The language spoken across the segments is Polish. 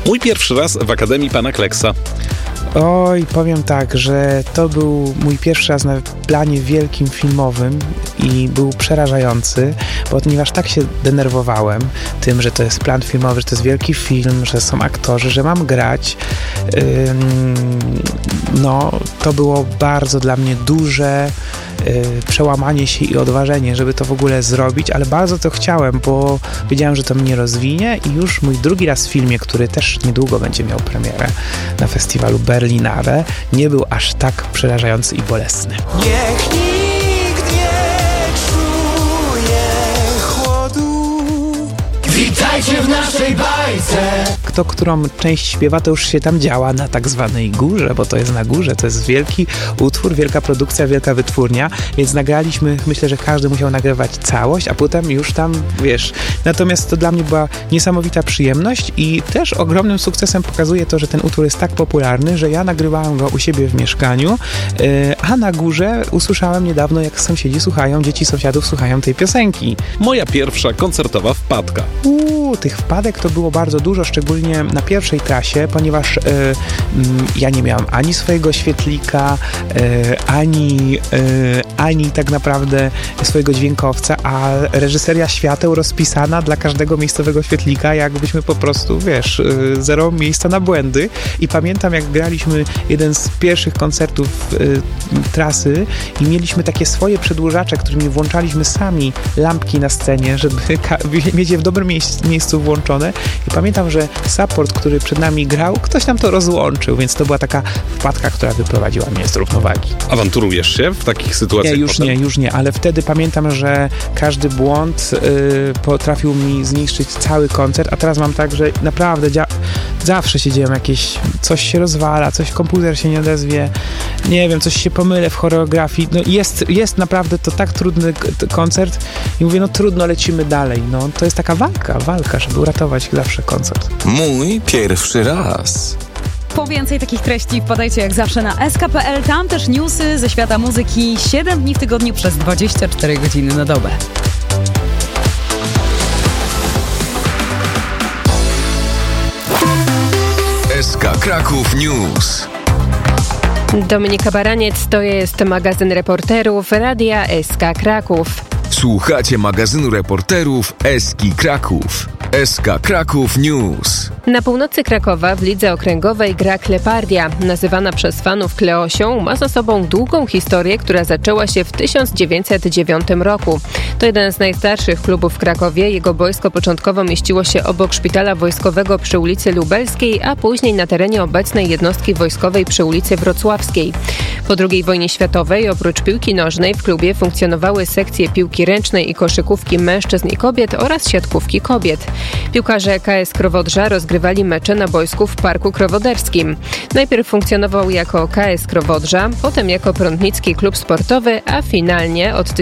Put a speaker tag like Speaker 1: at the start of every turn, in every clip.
Speaker 1: Mój pierwszy raz w Akademii Pana Kleksa.
Speaker 2: Oj, powiem tak, że to był mój pierwszy raz na planie wielkim filmowym i był przerażający, ponieważ tak się denerwowałem tym, że to jest plan filmowy, że to jest wielki film, że są aktorzy, że mam grać. To było bardzo dla mnie duże przełamanie się i odważenie, żeby to w ogóle zrobić, ale bardzo to chciałem, bo wiedziałem, że to mnie rozwinie i już mój drugi raz w filmie, który też niedługo będzie miał premierę na festiwalu Berlinale, nie był aż tak przerażający i bolesny.
Speaker 3: Niech nikt nie czuje chłodu. Witajcie w naszej bajce.
Speaker 2: Kto którą część śpiewa, to już się tam działa na tak zwanej górze, bo to jest na górze, to jest wielki utwór, wielka produkcja, wielka wytwórnia, więc nagraliśmy, myślę, że każdy musiał nagrywać całość, a potem już tam, wiesz, natomiast to dla mnie była niesamowita przyjemność i też ogromnym sukcesem pokazuje to, że ten utwór jest tak popularny, że ja nagrywałem go u siebie w mieszkaniu, a na górze usłyszałem niedawno, jak sąsiedzi słuchają, dzieci sąsiadów słuchają tej piosenki.
Speaker 1: Moja pierwsza koncertowa wpadka.
Speaker 2: Tych wpadek to było bardzo dużo, szczególnie na pierwszej trasie, ponieważ ja nie miałam ani swojego świetlika, ani tak naprawdę swojego dźwiękowca, a reżyseria świateł rozpisana dla każdego miejscowego świetlika, jakbyśmy po prostu, wiesz, zero miejsca na błędy. I pamiętam, jak graliśmy jeden z pierwszych koncertów trasy i mieliśmy takie swoje przedłużacze, którymi włączaliśmy sami lampki na scenie, żeby mieć je w dobrym miejscu włączone. I pamiętam, że support, który przed nami grał, ktoś nam to rozłączył, więc to była taka wpadka, która wyprowadziła mnie z równowagi.
Speaker 1: Awanturujesz się w takich sytuacjach?
Speaker 2: Już nie, ale wtedy pamiętam, że każdy błąd potrafił mi zniszczyć cały koncert, a teraz mam tak, że naprawdę zawsze się dzieją jakieś, coś się rozwala, komputer się nie odezwie, nie wiem, coś się pomylę w choreografii, jest naprawdę to tak trudny koncert i mówię, trudno, lecimy dalej, to jest taka walka, żeby uratować zawsze koncert.
Speaker 3: Mój pierwszy raz.
Speaker 4: Po więcej takich treści wpadajcie jak zawsze na sk.pl, tam też newsy ze świata muzyki 7 dni w tygodniu przez 24 godziny na dobę.
Speaker 3: SK Kraków News.
Speaker 5: Dominika Baraniec, to jest magazyn reporterów Radia SK Kraków.
Speaker 3: Słuchacie magazynu reporterów SK Kraków. SK Kraków News.
Speaker 5: Na północy Krakowa w lidze okręgowej gra Klepardia. Nazywana przez fanów Kleosią, ma za sobą długą historię, która zaczęła się w 1909 roku. To jeden z najstarszych klubów w Krakowie. Jego boisko początkowo mieściło się obok szpitala wojskowego przy ulicy Lubelskiej, a później na terenie obecnej jednostki wojskowej przy ulicy Wrocławskiej. Po II wojnie światowej oprócz piłki nożnej w klubie funkcjonowały sekcje piłki ręcznej i koszykówki mężczyzn i kobiet oraz siatkówki kobiet. Piłkarze KS Krowodrza rozgrywali mecze na boisku w Parku Krowoderskim. Najpierw funkcjonował jako KS Krowodrza, potem jako Prądnicki Klub Sportowy, a finalnie od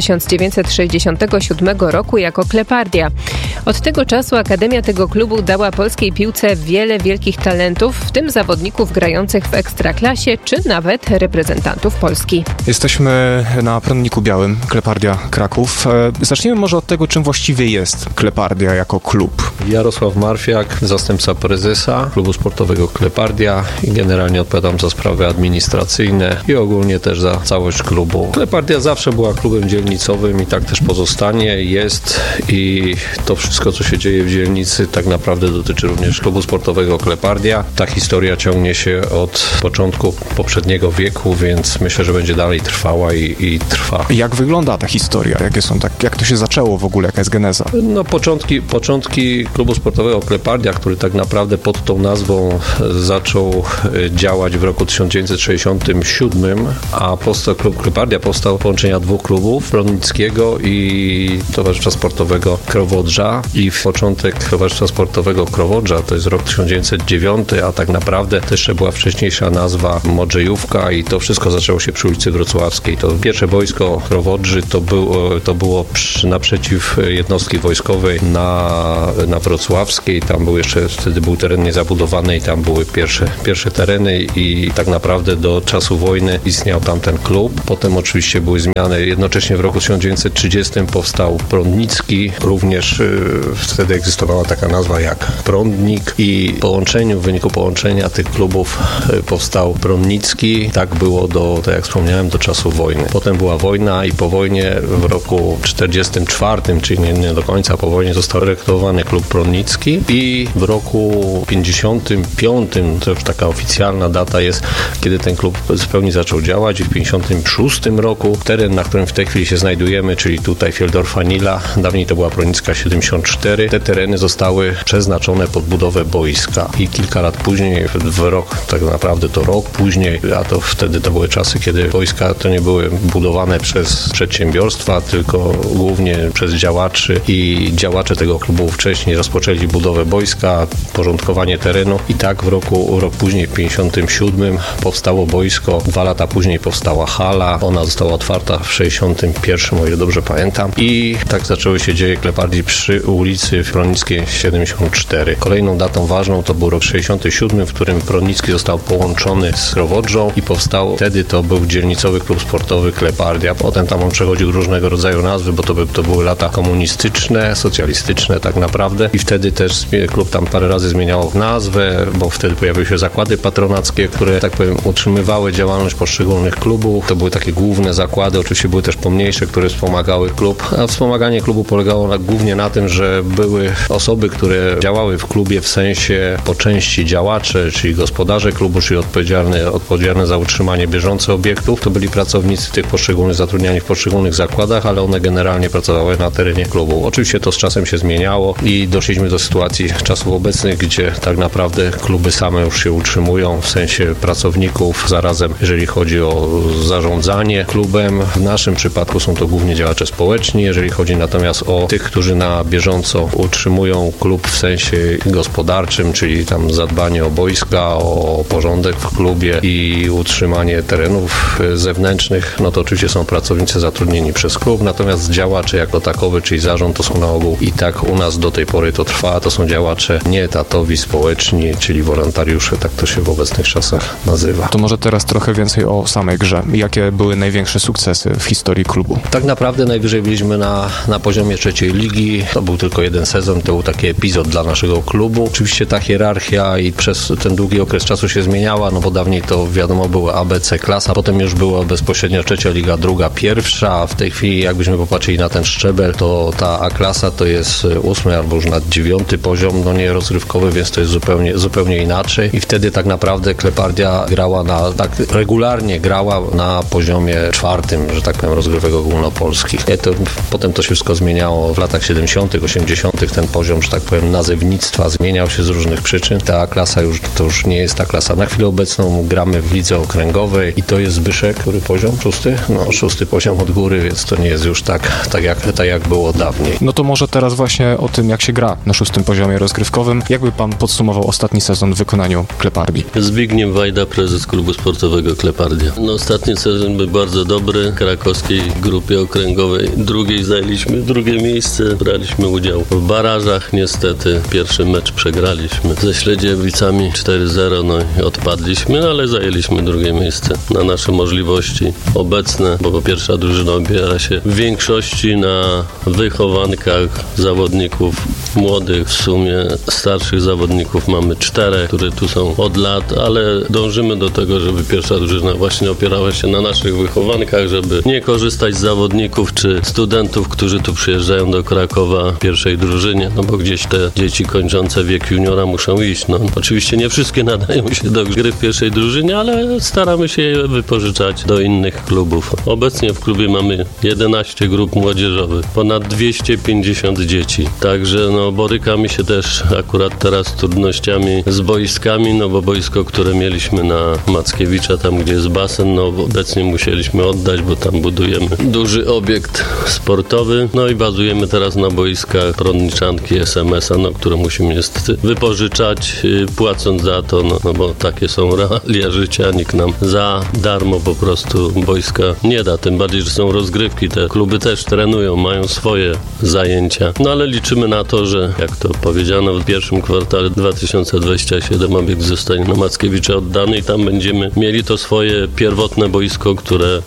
Speaker 5: 1967 roku jako Klepardia. Od tego czasu Akademia tego klubu dała polskiej piłce wiele wielkich talentów, w tym zawodników grających w Ekstraklasie, czy nawet reprezentantów Polski.
Speaker 6: Jesteśmy na Prądniku Białym, Klepardia Kraków. Zacznijmy może od tego, czym właściwie jest Klepardia jako klub.
Speaker 7: Jarosław Marfiak, zastępca prezesa klubu sportowego Klepardia i generalnie odpowiadam za sprawy administracyjne i ogólnie też za całość klubu. Klepardia zawsze była klubem dzielnicowym i tak też pozostanie, jest i to wszystko, co się dzieje w dzielnicy, tak naprawdę dotyczy również klubu sportowego Klepardia. Ta historia ciągnie się od początku poprzedniego wieku, więc myślę, że będzie dalej trwała i trwa.
Speaker 6: Jak wygląda ta historia? Jak to się zaczęło w ogóle? Jaka jest geneza?
Speaker 7: Początki klubu sportowego Klepardia, który tak naprawdę pod tą nazwą zaczął działać w roku 1967, a klub Klepardia powstał z połączenia dwóch klubów, Prądnickiego i Towarzystwa Sportowego Krowodrza. I w początek Towarzystwa Sportowego Krowodrza to jest rok 1909, a tak naprawdę to jeszcze była wcześniejsza nazwa Modrzejówka i to wszystko zaczęło się przy ulicy Wrocławskiej. To pierwsze boisko Krowodrzy to było też naprzeciw jednostki wojskowej na Wrocławskiej. Tam wtedy był teren niezabudowany i tam były pierwsze tereny i tak naprawdę do czasu wojny istniał tam ten klub. Potem oczywiście były zmiany. Jednocześnie w roku 1930 powstał Prądnicki. Również wtedy egzystowała taka nazwa jak Prądnik i w wyniku połączenia tych klubów powstał Prądnicki. Tak było tak jak wspomniałem, do czasu wojny. Potem była wojna i po wojnie w roku 1944, czyli nie do końca po wojnie, został reaktywowany klub Prądnicki i w roku 1955, to już taka oficjalna data jest, kiedy ten klub w pełni zaczął działać i w 1956 roku teren, na którym w tej chwili się znajdujemy, czyli tutaj Fieldorfa Nila, dawniej to była Prądnicka 74, te tereny zostały przeznaczone pod budowę boiska i kilka lat później, tak naprawdę to rok później, a to wtedy to były czasy, kiedy wojska to nie były budowane przez przedsiębiorstwa, tylko głównie przez działaczy i działacze tego klubu wcześniej rozpoczęli budowę boiska, porządkowanie terenu i tak rok później, w 1957 powstało boisko, 2 lata później powstała hala, ona została otwarta w 1961, o ile dobrze pamiętam i tak zaczęły się dzieje Klepardii przy ulicy Prądnickiej 74. Kolejną datą ważną to był rok 1967, w którym Prądnicki został połączony z Rowodrzą i powstał, wtedy to był dzielnicowy klub sportowy Klepardia. Potem tam on przechodził różnego rodzaju nazwy, bo to były lata komunistyczne, socjalistyczne tak naprawdę i wtedy też klub tam parę razy zmieniało nazwę, bo wtedy pojawiły się zakłady patronackie, które, tak powiem, utrzymywały działalność poszczególnych klubów. To były takie główne zakłady, oczywiście były też pomniejsze, które wspomagały klub, a wspomaganie klubu polegało głównie na tym, że były osoby, które działały w klubie w sensie po części działacze, czyli gospodarze klubu, czyli odpowiedzialne za utrzymanie bieżące obiektów. To byli pracownicy tych poszczególnych, zatrudniani w poszczególnych zakładach, ale one generalnie pracowały na terenie klubu. Oczywiście to z czasem się zmieniało i doszliśmy do sytuacji czasów obecnych, gdzie tak naprawdę kluby same już się utrzymują w sensie pracowników, zarazem jeżeli chodzi o zarządzanie klubem. W naszym przypadku są to głównie działacze społeczni, jeżeli chodzi natomiast o tych, którzy na bieżąco utrzymują klub w sensie gospodarczym, czyli tam zadbanie o boiska, o porządek w klubie i utrzymanie terenów zewnętrznych, no to oczywiście są pracownicy zatrudnieni przez klub, natomiast działacze jako takowy, czyli zarząd, to są na ogół i tak u nas do tej pory to trwa, to są działacze nieetatowi, społeczni, czyli wolontariusze, tak to się w obecnych czasach nazywa.
Speaker 6: To może teraz trochę więcej o samej grze. Jakie były największe sukcesy w historii klubu?
Speaker 7: Tak naprawdę najwyżej byliśmy na poziomie 3. ligi. To był tylko jeden sezon, to był taki epizod dla naszego klubu. Oczywiście ta hierarchia i przez ten długi okres czasu się zmieniała, no bo dawniej to wiadomo było ABC klasa, potem już było bezpośrednio 3. liga, 2., 1., a w tej chwili jakbyśmy popatrzyli na ten szczebel, to ta A klasa to jest 8. albo już nawet 9. poziom, no nie rozrywkowy, więc to jest zupełnie inaczej i wtedy tak naprawdę Klepardia regularnie grała na poziomie 4., że tak powiem, rozgrywek ogólnopolskich. Potem to się wszystko zmieniało w latach 70., 80. ten poziom, że tak powiem, nazewnictwa zmieniał się z różnych przyczyn. Ta klasa to już nie jest ta klasa. Na chwilę obecną gramy w lidze okręgowej i to jest Zbyszek, który poziom? 6? No 6. poziom od góry, więc to nie jest już tak jak było dawniej.
Speaker 6: No to może teraz właśnie o tym, jak się gra na 6. poziomie rozgrywkowym. Jakby pan podsumował ostatni sezon w wykonaniu Klepardii?
Speaker 8: Zbigniew Wajda, prezes klubu sportowego Klepardia. No ostatni sezon był bardzo dobry. W krakowskiej grupie okręgowej zajęliśmy 2. miejsce. Braliśmy udział w barażach. Niestety pierwszy mecz przegraliśmy ze Śledziewicami 4-0, no i odpadliśmy, ale zajęliśmy 2. miejsce. Na nasze możliwości obecne, bo pierwsza drużyna opiera się w większości na wychowankach zawodników młodych. W sumie starszych zawodników mamy 4, które tu są od lat, ale dążymy do tego, żeby pierwsza drużyna właśnie opierała się na naszych wychowankach, żeby nie korzystać z zawodników czy studentów, którzy tu przyjeżdżają do Krakowa w pierwszej drużynie, no bo gdzieś te dzieci kończące wiek juniora muszą iść. No, oczywiście nie wszystkie nadają się do gry w pierwszej drużynie, ale staramy się je wypożyczać do innych klubów. Obecnie w klubie mamy 11 grup młodzieżowych, ponad 250 dzieci. Także no, borykamy się też akurat teraz z trudnościami z boiskami, no bo boisko, które mieliśmy na Mackiewicza, tam gdzie jest basen, no obecnie musieliśmy oddać, bo tam budujemy duży obiekt sportowy, no i bazujemy teraz na boiskach Prądniczanki, SMS-a, no, które musimy niestety wypożyczać, płacąc za to, no bo takie są realia życia, nikt nam za darmo po prostu boiska nie da, tym bardziej, że są rozgrywki, te kluby też trenują, mają swoje zajęcia. No ale liczymy na to, że jak to powiedziano, w pierwszym kwartale 2027 obiekt zostanie na Mackiewicza oddany i tam będziemy mieli to swoje pierwotne boisko, które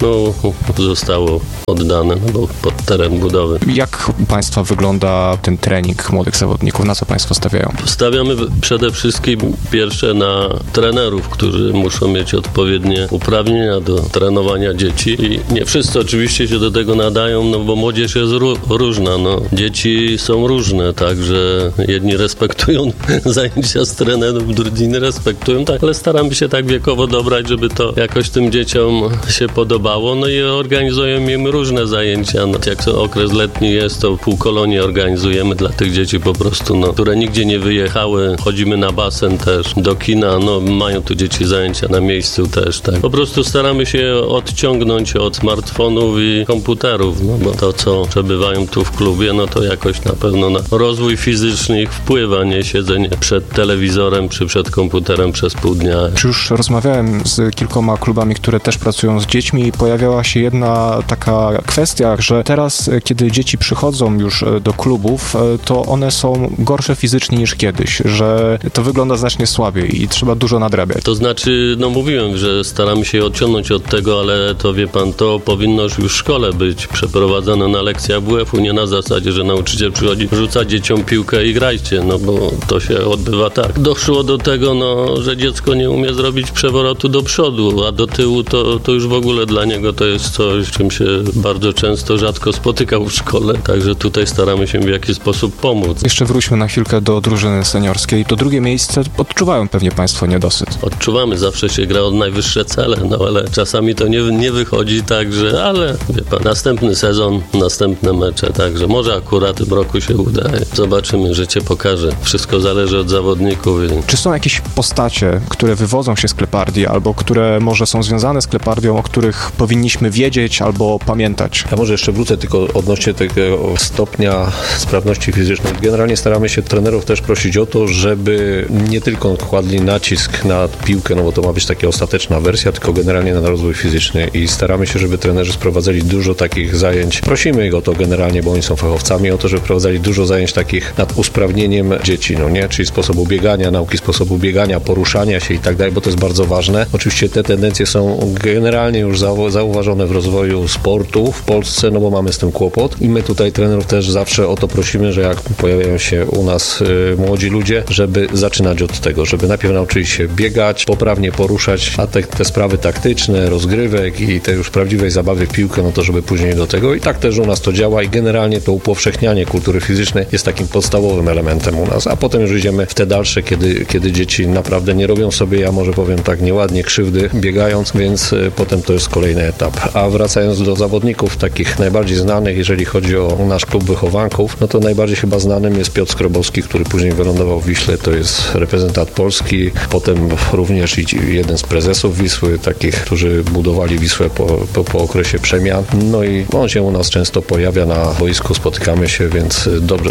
Speaker 8: zostało oddane pod teren budowy.
Speaker 6: Jak u Państwa wygląda ten trening młodych zawodników? Na co Państwo stawiają?
Speaker 8: Stawiamy przede wszystkim pierwsze na trenerów, którzy muszą mieć odpowiednie uprawnienia do trenowania dzieci i nie wszyscy oczywiście się do tego nadają, bo młodzież jest różna. Dzieci są różne, także jedni respektują zajęcia z trenerów, drudzy nie respektują, tak, ale staramy się tak wiekowo dobrać, żeby to jakoś tym dzieciom się podobało, i organizujemy im różne zajęcia. Jak okres letni jest, to półkolonie organizujemy dla tych dzieci po prostu, które nigdzie nie wyjechały. Chodzimy na basen też, do kina, mają tu dzieci zajęcia na miejscu też, tak. Po prostu staramy się odciągnąć od smartfonów i komputerów, bo to, co przebywają tu w klubie, to jakoś na pewno na rozwój fizyczny ich wpływa, nie siedzenie przed telewizorem czy przed komputerem przez pół dnia.
Speaker 6: Już rozmawiałem z kilkoma klubami, które też pracują z dziećmi i pojawiała się jedna taka kwestia, że teraz, kiedy dzieci przychodzą już do klubów, to one są gorsze fizycznie niż kiedyś, że to wygląda znacznie słabiej i trzeba dużo nadrabiać.
Speaker 8: To znaczy, mówiłem, że staramy się odciągnąć od tego, ale to wie pan, to powinno już w szkole być przeprowadzone na lekcjach WF-u, nie na zasadzie, że nauczyciel przychodzi, rzuca dzieciom piłkę i grajcie, bo to się odbywa tak. Doszło do tego, że dziecko nie umie zrobić przewrotu do przodu, a do tyłu to już w ogóle dla niego to jest coś, czym się bardzo często, rzadko spotykał w szkole, także tutaj staramy się w jakiś sposób pomóc.
Speaker 6: Jeszcze wróćmy na chwilkę do drużyny seniorskiej. To drugie miejsce odczuwają pewnie Państwo niedosyt.
Speaker 8: Odczuwamy, zawsze się gra o najwyższe cele, ale czasami to nie wychodzi, także, ale wie pan, następny sezon, następne mecze, także może akurat w tym roku się uda. Zobaczymy, życie pokaże. Wszystko zależy od zawodników.
Speaker 6: Czy są jakieś postacie, które wywodzą się z Klepardii, albo które może są związane z Klepardią, o których powinniśmy wiedzieć albo pamiętać?
Speaker 7: Ja może jeszcze wrócę tylko odnośnie tego stopnia sprawności fizycznej. Generalnie staramy się trenerów też prosić o to, żeby nie tylko kładli nacisk na piłkę, bo to ma być taka ostateczna wersja, tylko generalnie na rozwój fizyczny i staramy się, żeby trenerzy sprowadzali dużo takich zajęć. Prosimy ich o to generalnie, bo oni są fachowcami, o to, żeby prowadzali dużo zajęć takich nad usprawnieniem dzieci, czyli sposobu biegania, nauki sposobu biegania, poruszania się i tak dalej, bo to jest bardzo ważne. Oczywiście te tendencje są generalnie już zauważone w rozwoju sportu w Polsce, bo mamy z tym kłopot i my tutaj trenerów też zawsze o to prosimy, że jak pojawiają się u nas młodzi ludzie, żeby zaczynać od tego, żeby najpierw nauczyli się biegać, poprawnie poruszać, a te sprawy taktyczne, rozgrywek i te już prawdziwej zabawy w piłkę, to żeby później do tego i tak też u nas to działa i generalnie to upowszechnianie kultury fizycznej jest takim podstawowym elementem u nas, a potem już idziemy w te dalsze, kiedy dzieci naprawdę nie robią sobie, ja może powiem tak nieładnie, krzywdy biegając, więc potem to jest kolejny etap. A wracając do zawodników takich najbardziej znanych, jeżeli chodzi o nasz klub wychowanków, to najbardziej chyba znanym jest Piotr Skrobowski, który później wylądował w Wiśle, to jest reprezentant Polski, potem również jeden z prezesów Wisły, takich, którzy budowali Wisłę po okresie przemian. I on się u nas często pojawia na boisku, spotykamy się, więc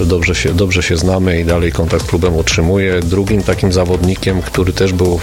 Speaker 7: dobrze się znamy i dalej kontakt z klubem utrzymuje. Drugim takim zawodnikiem, który też był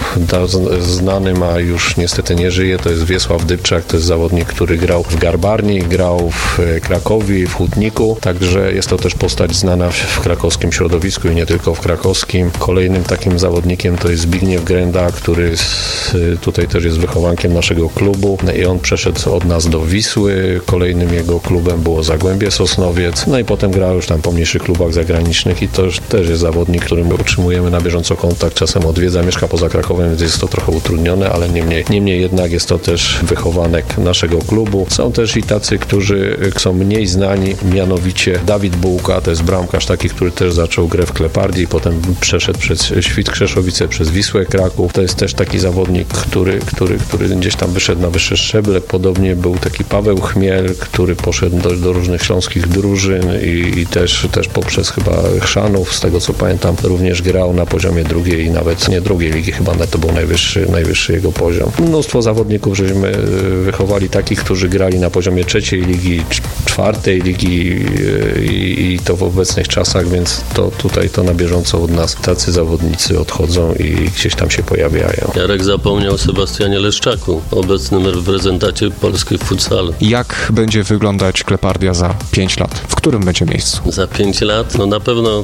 Speaker 7: znanym, a już niestety nie żyje, to jest Wiesław Dybczak, to jest zawodnik, który grał w Garbarni, grał w Krakowie, w Hutniku, także jest to też postać znana w krakowskim środowisku i nie tylko w krakowskim. Kolejnym takim zawodnikiem to jest Zbigniew Grenda, który tutaj też jest wychowankiem naszego klubu i on przeszedł od nas do Wisły. Kolejnym jego klubem było Zagłębie Sosnowiec, i potem grał już tam po mniejszych klubach zagranicznych i to też jest zawodnik, którym utrzymujemy na bieżąco kontakt, czasem odwiedza, mieszka poza Krakowem, więc jest to trochę utrudnione, ale niemniej jednak jest to też wychowanek naszego klubu. Są też i tacy, którzy są mniej znani, mianowicie Dawid Bułka, to jest bramkarz taki, który też zaczął grę w Klepardii, potem przeszedł przez Świt Krzeszowice, przez Wisłę Kraków. To jest też taki zawodnik, który gdzieś tam wyszedł na wyższe szczeble. Podobnie był taki Paweł Chmiel, który poszedł do różnych śląskich drużyn i też poprzez chyba Chrzanów, z tego co pamiętam, również grał na poziomie drugiej i nawet nie drugiej ligi, chyba to był najwyższy jego poziom. Mnóstwo zawodników żeśmy wychowali takich, którzy grali na poziomie trzeciej ligi, czwartej ligi i to w obecnych czasach, więc to tutaj to na bieżąco od nas tacy zawodnicy odchodzą i gdzieś tam się pojawiają.
Speaker 8: Jarek zapomniał o Sebastianie Leszczaku, obecnym reprezentancie Polski w futsalu.
Speaker 6: Jak będzie wyglądać Klepardia za 5 lat? W którym będzie miejscu?
Speaker 8: Za 5 lat? No na pewno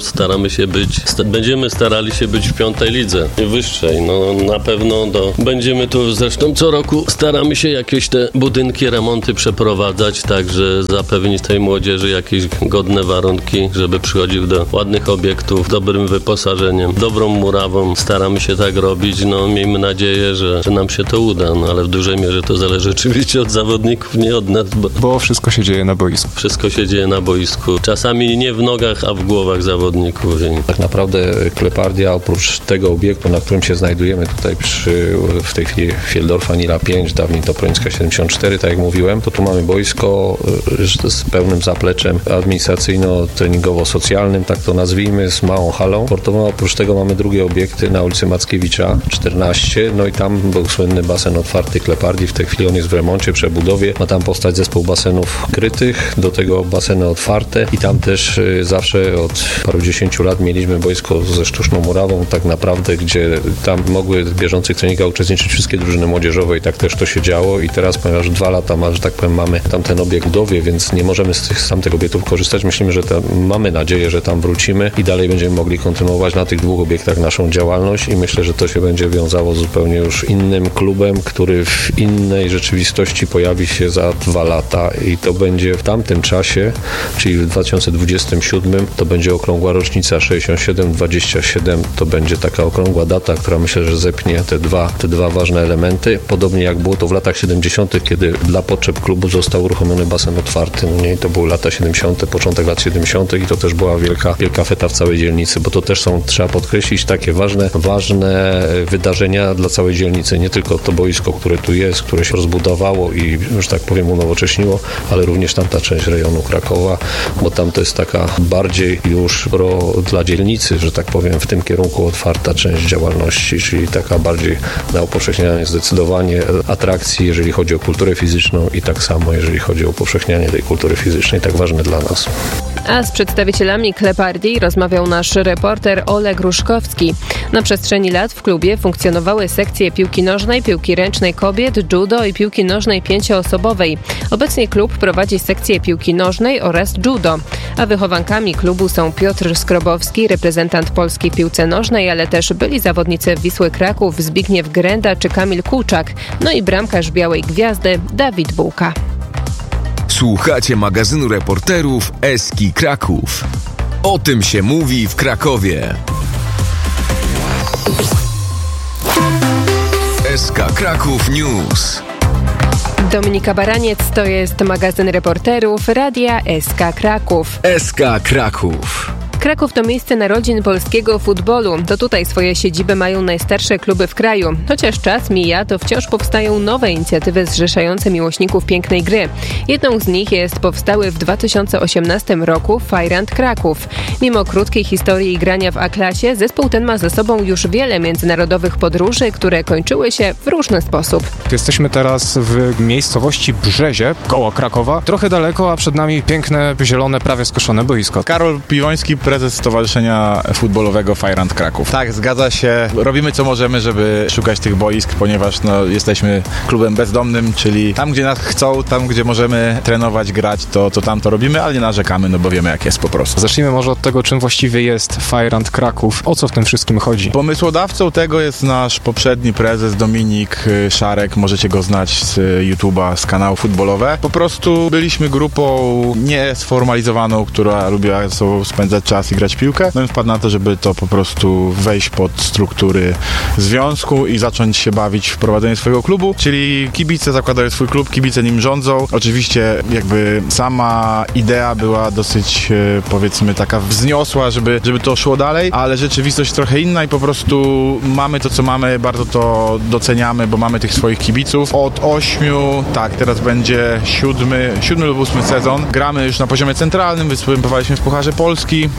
Speaker 8: będziemy starali się być w 5. lidze, wyższej. No na pewno będziemy tu zresztą co roku staramy się jakieś te budynki, remonty przeprowadzać, także zapewnić tej młodzieży jakieś godne warunki, żeby przychodził do ładnych obiektów, dobrym wyposażeniem, dobrą murawą. Staramy się tak robić, no miejmy nadzieję, że nam się to uda, no ale w dużej mierze to zależy oczywiście od zawodników, nie od nas.
Speaker 6: Bo wszystko się dzieje na boisku.
Speaker 8: Wszystko się dzieje na boisku. Czasami nie w nogach, a w głowach zawodników.
Speaker 7: Tak naprawdę Klepardia oprócz tego obiektu, na którym się znajdujemy tutaj w tej chwili Fieldorfa Nila 5, dawniej to Prońska 74, tak jak mówiłem, to tu mamy boisko z pełnym zapleczem administracyjno-treningowo-socjalnym, tak to nazwijmy, z małą halą sportową. Oprócz tego mamy drugie obiekty na ulicy Mackiewicza 14, no i tam był słynny basen otwarty Klepardii. W tej chwili on jest w remoncie, przebudowie. Ma tam powstać zespół basenów krytych, do tego baseny otwarte i tam też zawsze od paru 10 lat mieliśmy boisko ze sztuczną murawą, tak naprawdę, gdzie tam mogły w bieżących treningach uczestniczyć wszystkie drużyny młodzieżowe i tak też to się działo i teraz, ponieważ 2 lata że tak powiem, mamy tam ten obiekt w budowie, więc nie możemy z tamtych obiektów korzystać. Myślimy, że mamy nadzieję, że tam wrócimy i dalej będziemy mogli kontynuować na tych 2 obiektach naszą działalność i myślę, że to się będzie wiązało z zupełnie już innym klubem, który w innej rzeczywistości pojawi się za 2 lata i to będzie w tamtym czasie, czyli w 2027, to będzie okrągła rocznica 67-27, to będzie taka okrągła data, która myślę, że zepnie te dwa ważne elementy. Podobnie jak było to w latach 70., kiedy dla potrzeb klubu został uruchomiony basen otwarty. No nie, to były lata 70., początek lat 70. i to też była wielka feta w całej dzielnicy, bo to też są, trzeba podkreślić, takie ważne wydarzenia dla całej dzielnicy. Nie tylko to boisko, które tu jest, które się rozbudowało i, że tak powiem, unowocześniło, ale również tamta część rejonu Krakowa, bo tam to jest taka bardziej już dla dzielnicy, że tak powiem, w tym kierunku otwarta część działalności, czyli taka bardziej na upowszechnianie zdecydowanie atrakcji, jeżeli chodzi o kulturę fizyczną i tak samo, jeżeli chodzi o upowszechnianie tej kultury fizycznej, tak ważne dla nas.
Speaker 5: A z przedstawicielami Klepardii rozmawiał nasz reporter Oleg Ruszkowski. Na przestrzeni lat w klubie funkcjonowały sekcje piłki nożnej, piłki ręcznej kobiet, judo i piłki nożnej 5-osobowej. Obecnie klub prowadzi sekcję piłki nożnej oraz judo. A wychowankami klubu są Piotr Skrobowski, reprezentant Polski w piłce nożnej, ale też byli zawodnicy Wisły Kraków, Zbigniew Grenda czy Kamil Kuczak. No i bramkarz Białej Gwiazdy Dawid Bułka.
Speaker 3: Słuchacie magazynu reporterów Eski Kraków. O tym się mówi w Krakowie. SK Kraków News.
Speaker 5: Dominika Baraniec, to jest magazyn reporterów Radia SK Kraków.
Speaker 3: SK Kraków.
Speaker 5: Kraków to miejsce narodzin polskiego futbolu. To tutaj swoje siedziby mają najstarsze kluby w kraju. Chociaż czas mija, to wciąż powstają nowe inicjatywy zrzeszające miłośników pięknej gry. Jedną z nich jest powstały w 2018 roku Fajrant Kraków. Mimo krótkiej historii grania w A-klasie, zespół ten ma ze sobą już wiele międzynarodowych podróży, które kończyły się w różny sposób.
Speaker 6: Jesteśmy teraz w miejscowości Brzezie, koło Krakowa. Trochę daleko, a przed nami piękne, zielone, prawie skoszone boisko.
Speaker 9: Karol Piwoński, prezes Stowarzyszenia Futbolowego Fajrant Kraków. Tak, zgadza się. Robimy co możemy, żeby szukać tych boisk, ponieważ jesteśmy klubem bezdomnym, czyli tam, gdzie nas chcą, tam, gdzie możemy trenować, grać, to tam to robimy, ale nie narzekamy, bo wiemy, jak jest po prostu.
Speaker 6: Zacznijmy może od tego, czym właściwie jest Fajrant Kraków. O co w tym wszystkim chodzi?
Speaker 9: Pomysłodawcą tego jest nasz poprzedni prezes Dominik Szarek. Możecie go znać z YouTube'a, z kanału Futbolowe. Po prostu byliśmy grupą niesformalizowaną, która lubiła ze sobą spędzać czas i grać piłkę. No i wpadł na to, żeby to po prostu wejść pod struktury związku i zacząć się bawić w prowadzenie swojego klubu, czyli kibice zakładają swój klub, kibice nim rządzą. Oczywiście jakby sama idea była dosyć, powiedzmy, taka wzniosła, żeby to szło dalej, ale rzeczywistość trochę inna i po prostu mamy to, co mamy, bardzo to doceniamy, bo mamy tych swoich kibiców. Od 8, teraz będzie 7 lub 8 sezon. Gramy już na poziomie centralnym, występowaliśmy w Pucharze Polski,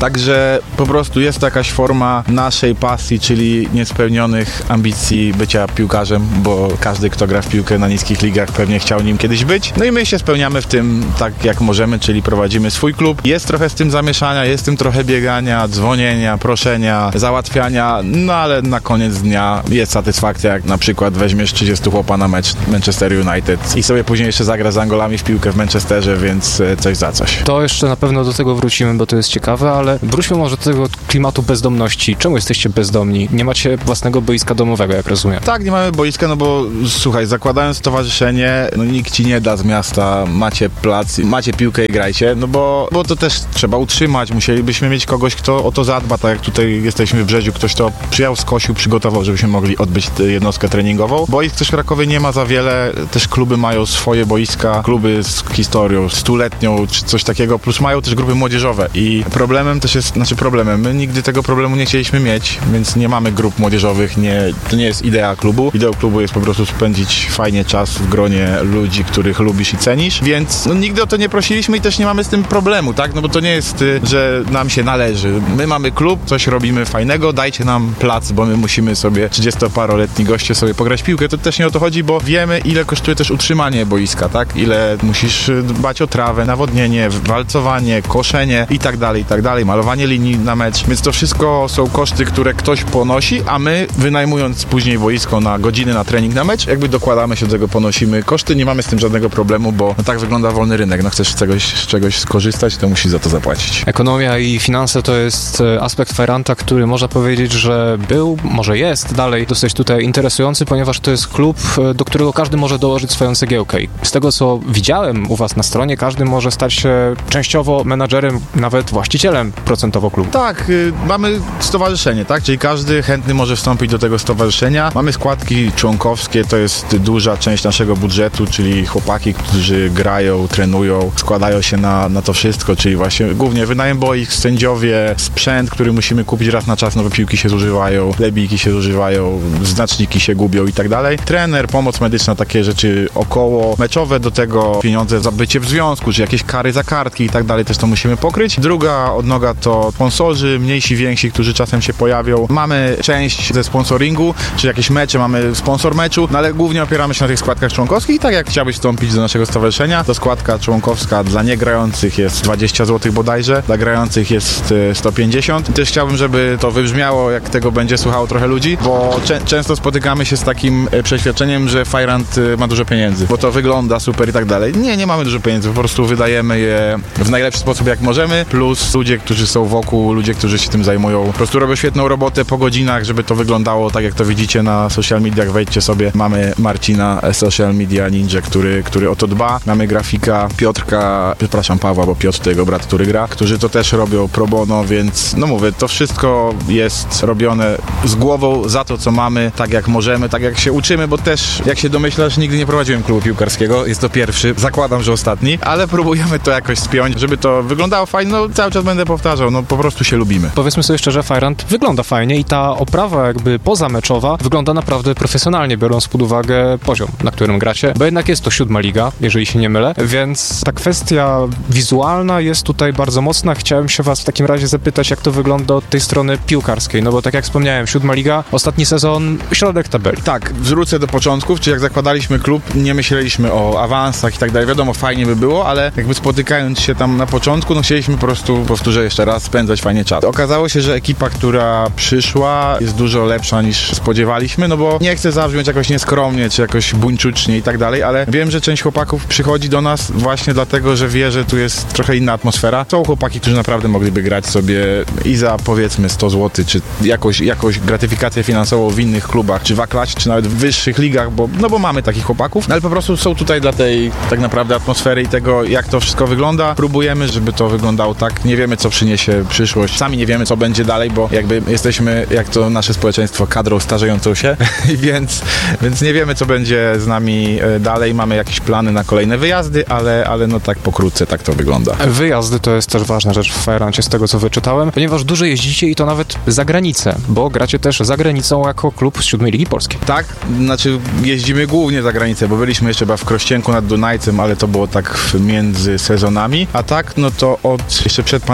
Speaker 9: Także po prostu jest to jakaś forma naszej pasji, czyli niespełnionych ambicji bycia piłkarzem, bo każdy, kto gra w piłkę na niskich ligach, pewnie chciał nim kiedyś być. No i my się spełniamy w tym tak, jak możemy, czyli prowadzimy swój klub. Jest trochę z tym zamieszania, jest z tym trochę biegania, dzwonienia, proszenia, załatwiania, no ale na koniec dnia jest satysfakcja, jak na przykład weźmiesz 30 chłopa na mecz Manchester United i sobie później jeszcze zagra z Angolami w piłkę w Manchesterze, więc coś za coś.
Speaker 6: To jeszcze na pewno do tego wrócimy, bo to jest ciekawe, ale wróćmy może do tego klimatu bezdomności. Czemu jesteście bezdomni? Nie macie własnego boiska domowego, jak rozumiem.
Speaker 9: Tak, nie mamy boiska, no bo słuchaj, zakładając stowarzyszenie, no nikt ci nie da z miasta, macie plac, macie piłkę i grajcie, no bo to też trzeba utrzymać, musielibyśmy mieć kogoś, kto o to zadba, tak jak tutaj jesteśmy w Brzeziu, ktoś to przyjechał, skosił, przygotował, żebyśmy mogli odbyć jednostkę treningową. Boisk też w Krakowie nie ma za wiele, też kluby mają swoje boiska, kluby z historią stuletnią, czy coś takiego, plus mają też grupy młodzieżowe i problemem też jest, my nigdy tego problemu nie chcieliśmy mieć, więc nie mamy grup młodzieżowych, to nie jest idea klubu. Ideą klubu jest po prostu spędzić fajnie czas w gronie ludzi, których lubisz i cenisz, więc no, nigdy o to nie prosiliśmy i też nie mamy z tym problemu, tak? No bo to nie jest, że nam się należy. My mamy klub, coś robimy fajnego, dajcie nam plac, bo my musimy sobie 30-paroletni goście sobie pograć w piłkę. To też nie o to chodzi, bo wiemy, ile kosztuje też utrzymanie boiska, tak? Ile musisz dbać o trawę, nawodnienie, walcowanie, koszenie i tak dalej, malowanie linii na mecz. Więc to wszystko są koszty, które ktoś ponosi, a my wynajmując później boisko na godziny na trening, na mecz, jakby dokładamy się do tego, ponosimy koszty, nie mamy z tym żadnego problemu, bo no tak wygląda wolny rynek. No chcesz z czegoś skorzystać, to musisz za to zapłacić.
Speaker 6: Ekonomia i finanse to jest aspekt Fajranta, który można powiedzieć, że był, może jest dalej dosyć tutaj interesujący, ponieważ to jest klub, do którego każdy może dołożyć swoją cegiełkę. I z tego, co widziałem u was na stronie, każdy może stać się częściowo menadżerem, nawet właścicielem procentowo klubu.
Speaker 9: Tak, mamy stowarzyszenie, tak? Czyli każdy chętny może wstąpić do tego stowarzyszenia. Mamy składki członkowskie, to jest duża część naszego budżetu, czyli chłopaki, którzy grają, trenują, składają się na to wszystko, czyli właśnie głównie wynajem boisk, sędziowie, sprzęt, który musimy kupić raz na czas, nowe piłki się zużywają, lebiki się zużywają, znaczniki się gubią i tak dalej. Trener, pomoc medyczna, takie rzeczy około meczowe, do tego pieniądze za bycie w związku, czy jakieś kary za kartki i tak dalej, też to musimy pokryć. Druga odnoga to sponsorzy, mniejsi, więksi, którzy czasem się pojawią. Mamy część ze sponsoringu, czy jakieś mecze, mamy sponsor meczu, no ale głównie opieramy się na tych składkach członkowskich i tak jak chciałbyś wstąpić do naszego stowarzyszenia, to składka członkowska dla niegrających jest 20 zł bodajże, dla grających jest 150. Też chciałbym, żeby to wybrzmiało, jak tego będzie słuchało trochę ludzi, bo często spotykamy się z takim przeświadczeniem, że Fajrant ma dużo pieniędzy, bo to wygląda super i tak dalej. Nie mamy dużo pieniędzy, po prostu wydajemy je w najlepszy sposób jak możemy, plus ludzie, którzy są wokół, ludzie, którzy się tym zajmują, po prostu robią świetną robotę po godzinach, żeby to wyglądało tak, jak to widzicie na social mediach, wejdźcie sobie, mamy Marcina, Social Media Ninja, który o to dba, mamy grafika Pawła, bo Piotr to jego brat, który gra, którzy to też robią pro bono, więc no mówię, to wszystko jest robione z głową za to, co mamy, tak jak możemy, tak jak się uczymy, bo też, jak się domyślasz, nigdy nie prowadziłem klubu piłkarskiego, jest to pierwszy, zakładam, że ostatni, ale próbujemy to jakoś spiąć, żeby to wyglądało fajnie, no cały czas będę powtarzał, no po prostu się lubimy.
Speaker 6: Powiedzmy sobie szczerze, Fajrant wygląda fajnie i ta oprawa jakby pozameczowa wygląda naprawdę profesjonalnie, biorąc pod uwagę poziom, na którym gracie, bo jednak jest to 7. liga, jeżeli się nie mylę, więc ta kwestia wizualna jest tutaj bardzo mocna. Chciałem się was w takim razie zapytać, jak to wygląda od tej strony piłkarskiej, no bo tak jak wspomniałem, 7. liga, ostatni sezon, środek tabeli.
Speaker 9: Tak, wrócę do początków, czyli jak zakładaliśmy klub, nie myśleliśmy o awansach i tak dalej, wiadomo, fajnie by było, ale jakby spotykając się tam na początku, no chcieliśmy po prostu, powtórzę jeszcze raz, spędzać fajnie czas. Okazało się, że ekipa, która przyszła, jest dużo lepsza niż spodziewaliśmy, no bo nie chcę zabrzmieć jakoś nieskromnie, czy jakoś buńczucznie i tak dalej, ale wiem, że część chłopaków przychodzi do nas właśnie dlatego, że wie, że tu jest trochę inna atmosfera. Są chłopaki, którzy naprawdę mogliby grać sobie i za powiedzmy 100 zł, czy jakąś gratyfikację finansową w innych klubach, czy w A-klasie, czy nawet w wyższych ligach, bo mamy takich chłopaków, no ale po prostu są tutaj dla tej tak naprawdę atmosfery i tego, jak to wszystko wygląda. Próbujemy, żeby to wyglądało tak. Nie wiemy, co przyniesie przyszłość. Sami nie wiemy, co będzie dalej, bo jakby jesteśmy, jak to nasze społeczeństwo, kadrą starzejącą się, więc nie wiemy, co będzie z nami dalej. Mamy jakieś plany na kolejne wyjazdy, ale no tak pokrótce tak to wygląda.
Speaker 6: Wyjazdy to jest też ważna rzecz w Fajrancie, z tego co wyczytałem, ponieważ dużo jeździcie i to nawet za granicę, bo gracie też za granicą jako klub z 7. Ligi Polskiej.
Speaker 9: Tak, znaczy jeździmy głównie za granicę, bo byliśmy jeszcze chyba w Krościenku nad Dunajcem, ale to było tak między sezonami, a tak, no to jeszcze przed pandemią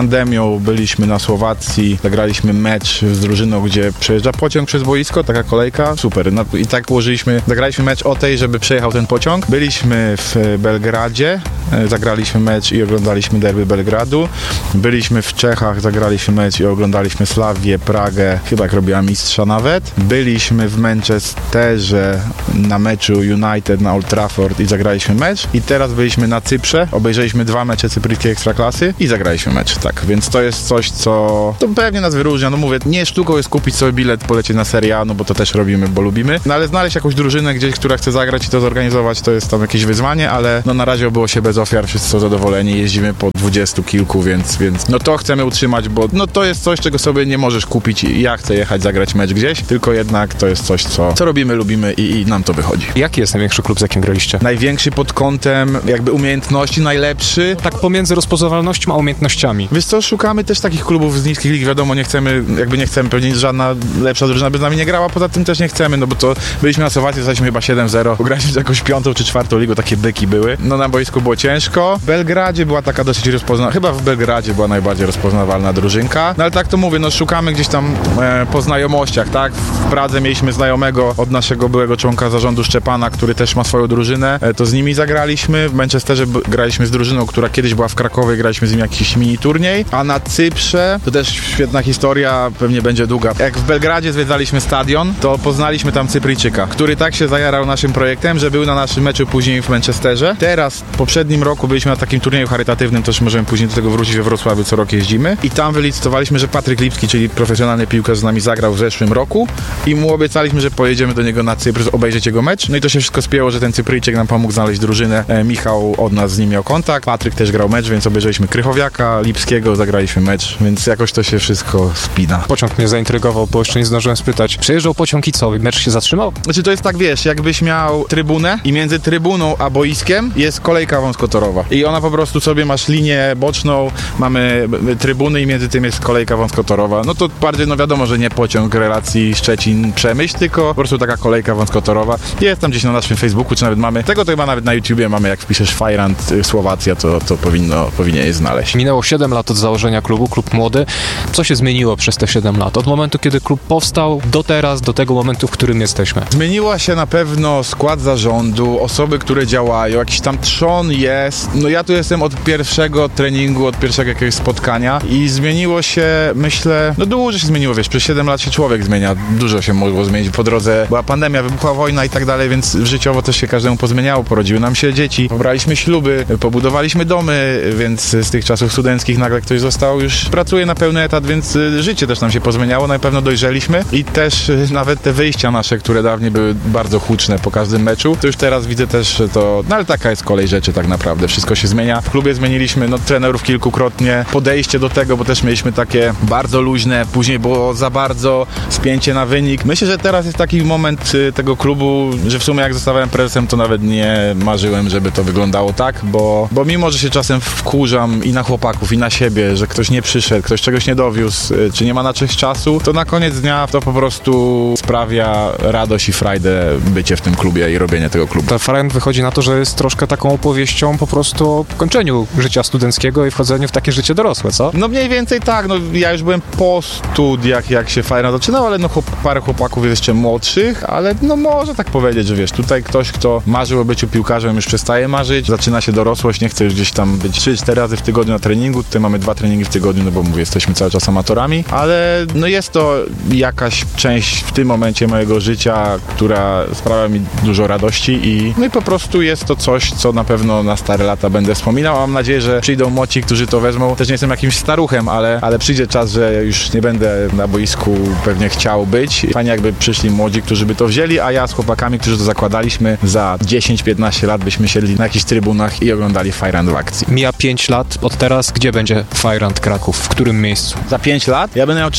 Speaker 9: sierpniu byliśmy na Słowacji, zagraliśmy mecz z drużyną, gdzie przejeżdża pociąg przez boisko, taka kolejka, super. No, i tak zagraliśmy mecz o tej, żeby przejechał ten pociąg. Byliśmy w Belgradzie, zagraliśmy mecz i oglądaliśmy derby Belgradu. Byliśmy w Czechach, zagraliśmy mecz i oglądaliśmy Slawię, Pragę, chyba jak robiła mistrza nawet. Byliśmy w Manchesterze na meczu United na Old Trafford i zagraliśmy mecz. I teraz byliśmy na Cyprze, obejrzeliśmy 2 mecze cypryjskiej ekstraklasy i zagraliśmy mecz, tak. Więc to jest coś, co to pewnie nas wyróżnia. No mówię, nie sztuką jest kupić sobie bilet, polecieć na Serie A, no bo to też robimy, bo lubimy. No ale znaleźć jakąś drużynę gdzieś, która chce zagrać i to zorganizować, to jest tam jakieś wyzwanie, ale no na razie obyło się bez ofiar, wszyscy są zadowoleni, jeździmy po 20 kilku, więc no to chcemy utrzymać, bo no to jest coś, czego sobie nie możesz kupić. Ja chcę jechać, zagrać mecz gdzieś, tylko jednak to jest coś, co robimy, lubimy i nam to wychodzi.
Speaker 6: Jaki jest największy klub, z jakim graliście?
Speaker 9: Największy pod kątem jakby umiejętności, najlepszy.
Speaker 6: Tak pomiędzy rozpoznawalnością a umiejętnościami.
Speaker 9: Wiesz co, szukamy też takich klubów z niskich lig, wiadomo, nie chcemy, pewnie żadna lepsza drużyna by z nami nie grała, poza tym też nie chcemy, no bo to byliśmy na Słowacji, zostaliśmy chyba 7-0, graliśmy jakąś 5. czy 4. ligę, takie byki były. No na boisku było ciężko. W Belgradzie była taka dosyć chyba w Belgradzie była najbardziej rozpoznawalna drużynka, no ale tak to mówię, no szukamy gdzieś tam po znajomościach, tak? W Pradze mieliśmy znajomego od naszego byłego członka zarządu Szczepana, który też ma swoją drużynę, to z nimi zagraliśmy. W Manchesterze graliśmy z drużyną, która kiedyś była w Krakowie, graliśmy z nim jakiś mini turniej, a na Cyprze, to też świetna historia, pewnie będzie długa. Jak w Belgradzie zwiedzaliśmy stadion, to poznaliśmy tam Cypryjczyka, który tak się zajarał naszym projektem, że był na naszym meczu później w Manchesterze. Teraz, w poprzednim roku byliśmy na takim turnieju charytatywnym, też możemy później do tego wrócić, we Wrocławiu co rok jeździmy i tam wylicytowaliśmy, że Patryk Lipski, czyli profesjonalny piłkarz z nami zagrał w zeszłym roku i mu obiecaliśmy, że pojedziemy do niego na Cypr obejrzeć jego mecz. No i to się wszystko spięło, że ten Cypryjczyk nam pomógł znaleźć drużynę. Michał od nas z nim miał kontakt, Patryk też grał mecz, więc obejrzeliśmy Krychowiaka, Lipskiego, zagraliśmy mecz, więc jakoś to się wszystko spina.
Speaker 6: Pociąg mnie zaintrygował, bo jeszcze nie zdążyłem spytać. Przejeżdżał pociąg i co? Mecz się zatrzymał?
Speaker 9: Znaczy to jest tak, wiesz, jakbyś miał trybunę i między trybuną a boiskiem jest kolejka wąskotorowa. I ona po prostu sobie masz linię boczną, mamy trybuny i między tym jest kolejka wąskotorowa. No to bardziej, no wiadomo, że nie pociąg relacji Szczecin-Przemyśl, tylko po prostu taka kolejka wąskotorowa. Jest tam gdzieś na naszym Facebooku, czy nawet mamy, tego to chyba nawet na YouTubie mamy, jak wpiszesz Fajrant Słowacja, to powinien je znaleźć.
Speaker 6: Minęło 7 lat od założenia klubu, klub młody. Co się zmieniło przez te 7 lat? Od momentu, kiedy klub powstał, do teraz, do tego momentu, w którym jesteśmy.
Speaker 9: Zmieniła się na pewno skład zarządu, osoby, które działają, jakiś tam trzon jest. No ja tu jestem od pierwszego treningu, od pierwszego jakiegoś spotkania i zmieniło się, myślę, no dużo się zmieniło, wiesz, przez 7 lat się człowiek zmienia, dużo się mogło zmienić. Po drodze była pandemia, wybuchła wojna i tak dalej, więc życiowo też się każdemu pozmieniało, porodziły nam się dzieci, pobraliśmy śluby, pobudowaliśmy domy, więc z tych czasów studenckich nagle ktoś został, już pracuje na pełny etat, więc życie też nam się pozmieniało, na pewno dojrzeliśmy i też nawet te wyjścia nasze, które dawniej były bardzo huczne po każdym meczu, to już teraz widzę też, że to, no ale taka jest kolej rzeczy tak naprawdę, wszystko się zmienia. W klubie zmieniliśmy, no trenerów kilkukrotnie, podejście do tego, bo też mieliśmy takie bardzo luźne, później było za bardzo spięcie na wynik. Myślę, że teraz jest taki moment tego klubu, że w sumie jak zostawałem prezesem, to nawet nie marzyłem, żeby to wyglądało tak, bo mimo, że się czasem wkurzam i na chłopaków, i na siebie, że ktoś nie przyszedł, ktoś czegoś nie dowiózł, czy nie ma na coś czasu, to na koniec dnia to po prostu sprawia radość i frajdę bycie w tym klubie i robienie tego klubu.
Speaker 6: Ta Fajrant wychodzi na to, że jest troszkę taką opowieścią po prostu o kończeniu życia studenckiego i wchodzeniu w takie życie dorosłe, co?
Speaker 9: No mniej więcej tak, no ja już byłem po studiach, jak się Fajrant zaczynał, ale no parę chłopaków jest jeszcze młodszych, ale no może tak powiedzieć, że wiesz, tutaj ktoś, kto marzył o byciu piłkarzem, już przestaje marzyć, zaczyna się dorosłość, nie chce już gdzieś tam być 3-4 razy w tygodniu na treningu, tutaj mamy 2 treningi w tygodniu, no bo mówię, jesteśmy cały czas amatorami, ale no jest to jakaś część w tym momencie mojego życia, która sprawia mi dużo radości i no i po prostu jest to coś, co na pewno na stare lata będę wspominał, a mam nadzieję, że przyjdą młodzi, którzy to wezmą. Też nie jestem jakimś staruchem, ale przyjdzie czas, że już nie będę na boisku pewnie chciał być. Fajnie jakby przyszli młodzi, którzy by to wzięli, a ja z chłopakami, którzy to zakładaliśmy, za 10-15 lat byśmy siedli na jakichś trybunach i oglądali Fajrant w akcji.
Speaker 6: Mija 5 lat od teraz. Gdzie będzie Fajrant Kraków? W którym miejscu?
Speaker 9: Za 5 lat? Ja będę miał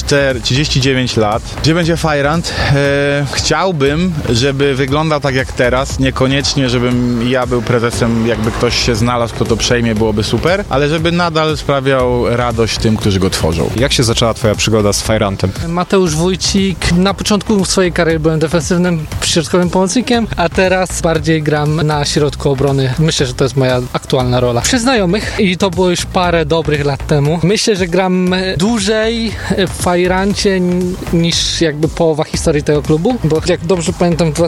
Speaker 9: 39 lat. Gdzie będzie Fajrant? Chciałbym, żeby wyglądał tak jak teraz. Niekoniecznie, żebym ja był prezesem, jakby ktoś się znalazł, kto to przejmie, byłoby super, ale żeby nadal sprawiał radość tym, którzy go tworzą.
Speaker 6: Jak się zaczęła twoja przygoda z Fajrantem?
Speaker 10: Mateusz Wójcik. Na początku swojej kariery byłem defensywnym, środkowym pomocnikiem, a teraz bardziej gram na środku obrony. Myślę, że to jest moja aktualna rola. Przy znajomych i to było już parę dobrych lat temu, temu. Myślę, że gram dłużej w Fajrancie niż jakby połowa historii tego klubu, bo jak dobrze pamiętam w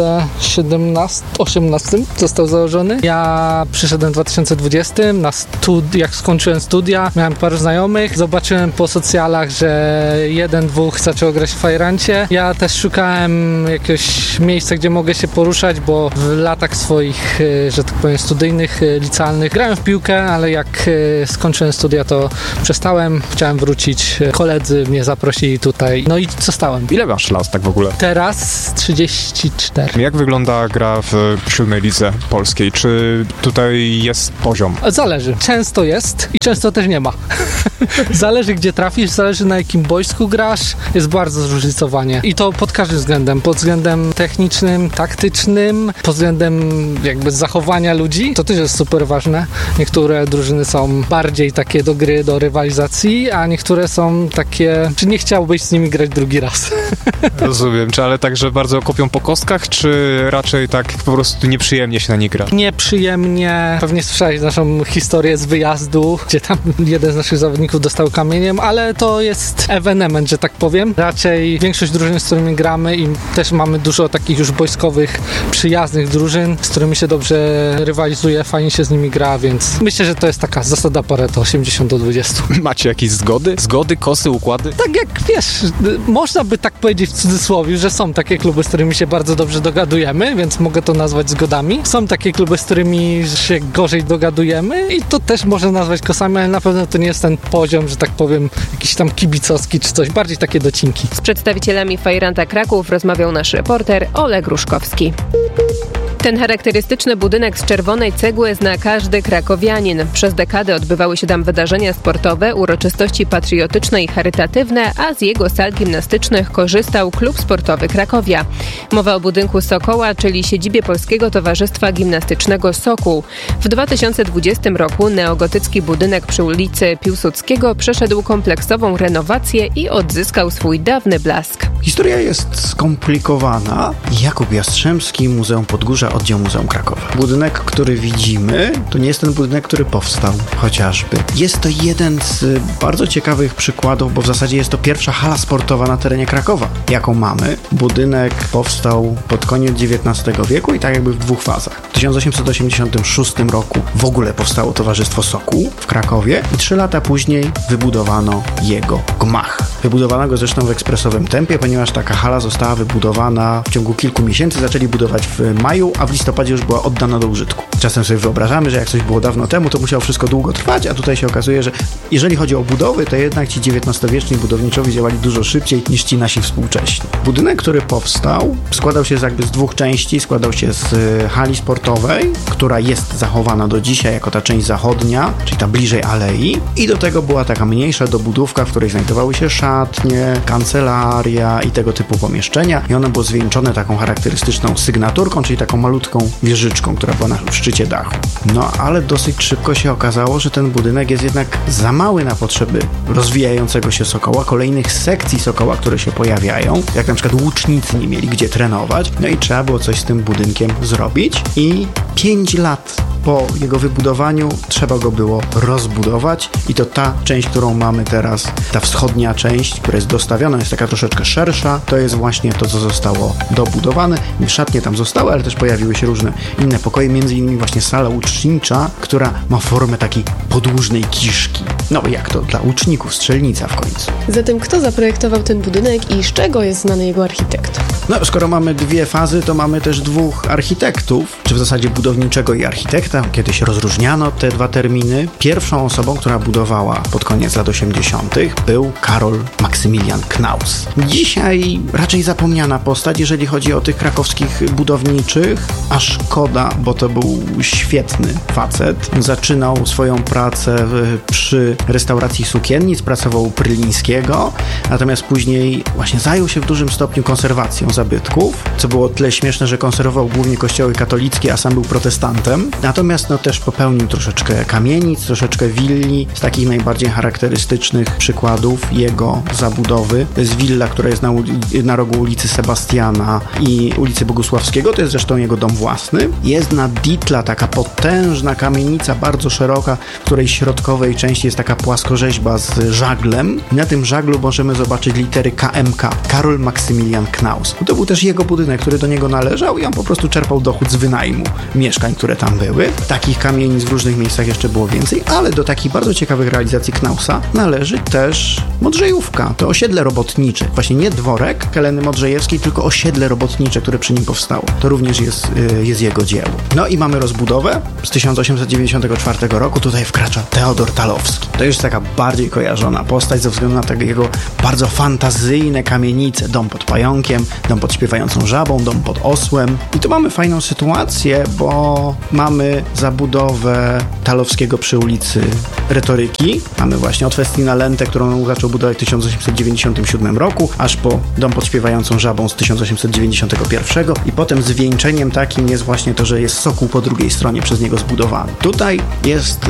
Speaker 10: 2018 został założony. Ja przyszedłem w 2020, jak skończyłem studia, miałem paru znajomych, zobaczyłem po socjalach, że 1-2 zaczęło grać w Fajrancie. Ja też szukałem jakiegoś miejsca, gdzie mogę się poruszać, bo w latach swoich, że tak powiem, studyjnych, licealnych grałem w piłkę, ale jak skończyłem studia, to przestałem, chciałem wrócić. Koledzy mnie zaprosili tutaj, no i zostałem.
Speaker 6: Ile masz lat tak w ogóle?
Speaker 10: Teraz 34.
Speaker 6: Jak wygląda gra w 7. lidze polskiej? Czy tutaj jest poziom?
Speaker 10: Zależy. Często jest i często też nie ma. Zależy, gdzie trafisz, zależy, na jakim boisku grasz. Jest bardzo zróżnicowanie. I to pod każdym względem. Pod względem technicznym, taktycznym, pod względem jakby zachowania ludzi. To też jest super ważne. Niektóre drużyny są bardziej takie do gry, do rywalizacji, a niektóre są takie, czy nie chciałbyś z nimi grać drugi raz.
Speaker 6: Rozumiem. Czy ale tak, że bardzo kopią po kostkach, czy raczej tak po prostu nieprzyjemnie się na nich gra?
Speaker 10: Nieprzyjemnie. Pewnie słyszałeś naszą historię z wyjazdu, gdzie tam jeden z naszych zawodników dostał kamieniem, ale to jest ewenement, że tak powiem. Raczej większość drużyn, z którymi gramy, i też mamy dużo takich już boiskowych, przyjaznych drużyn, z którymi się dobrze rywalizuje, fajnie się z nimi gra, więc myślę, że to jest taka zasada Pareto, 80-20.
Speaker 6: Macie jakieś zgody? Zgody, kosy, układy?
Speaker 10: Tak jak wiesz, można by tak powiedzieć w cudzysłowie, że są takie kluby, z którymi się bardzo dobrze dogadujemy, więc mogę to nazwać zgodami. Są takie kluby, z którymi się gorzej dogadujemy i to też można nazwać kosami, ale na pewno to nie jest ten poziom, że tak powiem, jakiś tam kibicowski czy coś, bardziej takie docinki.
Speaker 5: Z przedstawicielami Fajranta Kraków rozmawiał nasz reporter Oleg Ruszkowski. Ten charakterystyczny budynek z czerwonej cegły zna każdy krakowianin. Przez dekadę odbywały się tam wydarzenia sportowe, uroczystości patriotyczne i charytatywne, a z jego sal gimnastycznych korzystał Klub Sportowy Krakowia. Mowa o budynku Sokoła, czyli siedzibie Polskiego Towarzystwa Gimnastycznego Sokół. W 2020 roku neogotycki budynek przy ulicy Piłsudskiego przeszedł kompleksową renowację i odzyskał swój dawny blask.
Speaker 11: Historia jest skomplikowana. Jakub Jastrzębski, Muzeum Podgórza, oddział Muzeum Krakowa. Budynek, który widzimy, to nie jest ten budynek, który powstał chociażby. Jest to jeden z bardzo ciekawych przykładów, bo w zasadzie jest to pierwsza hala sportowa na terenie Krakowa, jaką mamy. Budynek powstał pod koniec XIX wieku i tak jakby w dwóch fazach. W 1886 roku w ogóle powstało Towarzystwo Sokół w Krakowie i 3 lata później wybudowano jego gmach. Wybudowano go zresztą w ekspresowym tempie, ponieważ taka hala została wybudowana w ciągu kilku miesięcy. Zaczęli budować w maju, a w listopadzie już była oddana do użytku. Czasem sobie wyobrażamy, że jak coś było dawno temu, to musiało wszystko długo trwać, a tutaj się okazuje, że jeżeli chodzi o budowy, to jednak ci XIX-wieczni budowniczowie działali dużo szybciej niż ci nasi współcześni. Budynek, który powstał, składał się jakby z dwóch części. Składał się z hali sportowej, która jest zachowana do dzisiaj jako ta część zachodnia, czyli ta bliżej alei, i do tego była taka mniejsza dobudówka, w której znajdowały się szatnie, kancelaria i tego typu pomieszczenia, i one było zwieńczone taką charakterystyczną sygnaturką, czyli taką malutką wieżyczką, która była na szczycie dachu. No ale dosyć szybko się okazało, że ten budynek jest jednak za mały na potrzeby rozwijającego się Sokoła, kolejnych sekcji Sokoła, które się pojawiają, jak na przykład łucznicy nie mieli gdzie trenować, no i trzeba było coś z tym budynkiem zrobić i 5 lat po jego wybudowaniu trzeba go było rozbudować i to ta część, którą mamy teraz, ta wschodnia część, która jest dostawiona, jest taka troszeczkę szersza, to jest właśnie to, co zostało dobudowane. Szatnie tam zostały, ale też pojawiły się różne inne pokoje, między innymi właśnie sala łucznicza, która ma formę takiej podłużnej kiszki. No jak to dla łuczników, strzelnica w końcu.
Speaker 12: Zatem kto zaprojektował ten budynek i z czego jest znany jego architekt?
Speaker 11: No skoro mamy dwie fazy, to mamy też dwóch architektów, czy w zasadzie budowniczego i architekta. Kiedyś rozróżniano te dwa terminy. Pierwszą osobą, która budowała pod koniec lat 80. był Karol Maksymilian Knaus. Dzisiaj raczej zapomniana postać, jeżeli chodzi o tych krakowskich budowniczych, a szkoda, bo to był świetny facet. Zaczynał swoją pracę przy restauracji sukiennic, pracował u Prylińskiego, natomiast później właśnie zajął się w dużym stopniu konserwacją. zabytków, co było o tyle śmieszne, że konserwował głównie kościoły katolickie, a sam był protestantem. Natomiast też popełnił troszeczkę kamienic, troszeczkę willi. Z takich najbardziej charakterystycznych przykładów jego zabudowy to jest willa, która jest na rogu ulicy Sebastiana i ulicy Bogusławskiego. To jest zresztą jego dom własny. Jest na Ditla taka potężna kamienica, bardzo szeroka, w której środkowej części jest taka płaskorzeźba z żaglem. Na tym żaglu możemy zobaczyć litery KMK, Karol Maksymilian Knaus. To był też jego budynek, który do niego należał i on po prostu czerpał dochód z wynajmu mieszkań, które tam były. Takich kamienic w różnych miejscach jeszcze było więcej, ale do takich bardzo ciekawych realizacji Knausa należy też Modrzejówka. To osiedle robotnicze. Właśnie nie dworek Heleny Modrzejewskiej, tylko osiedle robotnicze, które przy nim powstało. To również jest jego dzieło. No i mamy rozbudowę z 1894 roku. Tutaj wkracza Teodor Talowski. To już taka bardziej kojarzona postać ze względu na te jego bardzo fantazyjne kamienice. Dom pod pająkiem, dom pod śpiewającą żabą, dom pod osłem. I tu mamy fajną sytuację, bo mamy zabudowę Talowskiego przy ulicy Retoryki. Mamy właśnie od Festina Lentę, którą zaczął budować w 1897 roku, aż po dom pod śpiewającą żabą z 1891 i potem zwieńczeniem takim jest właśnie to, że jest sokół po drugiej stronie przez niego zbudowany. Tutaj jest...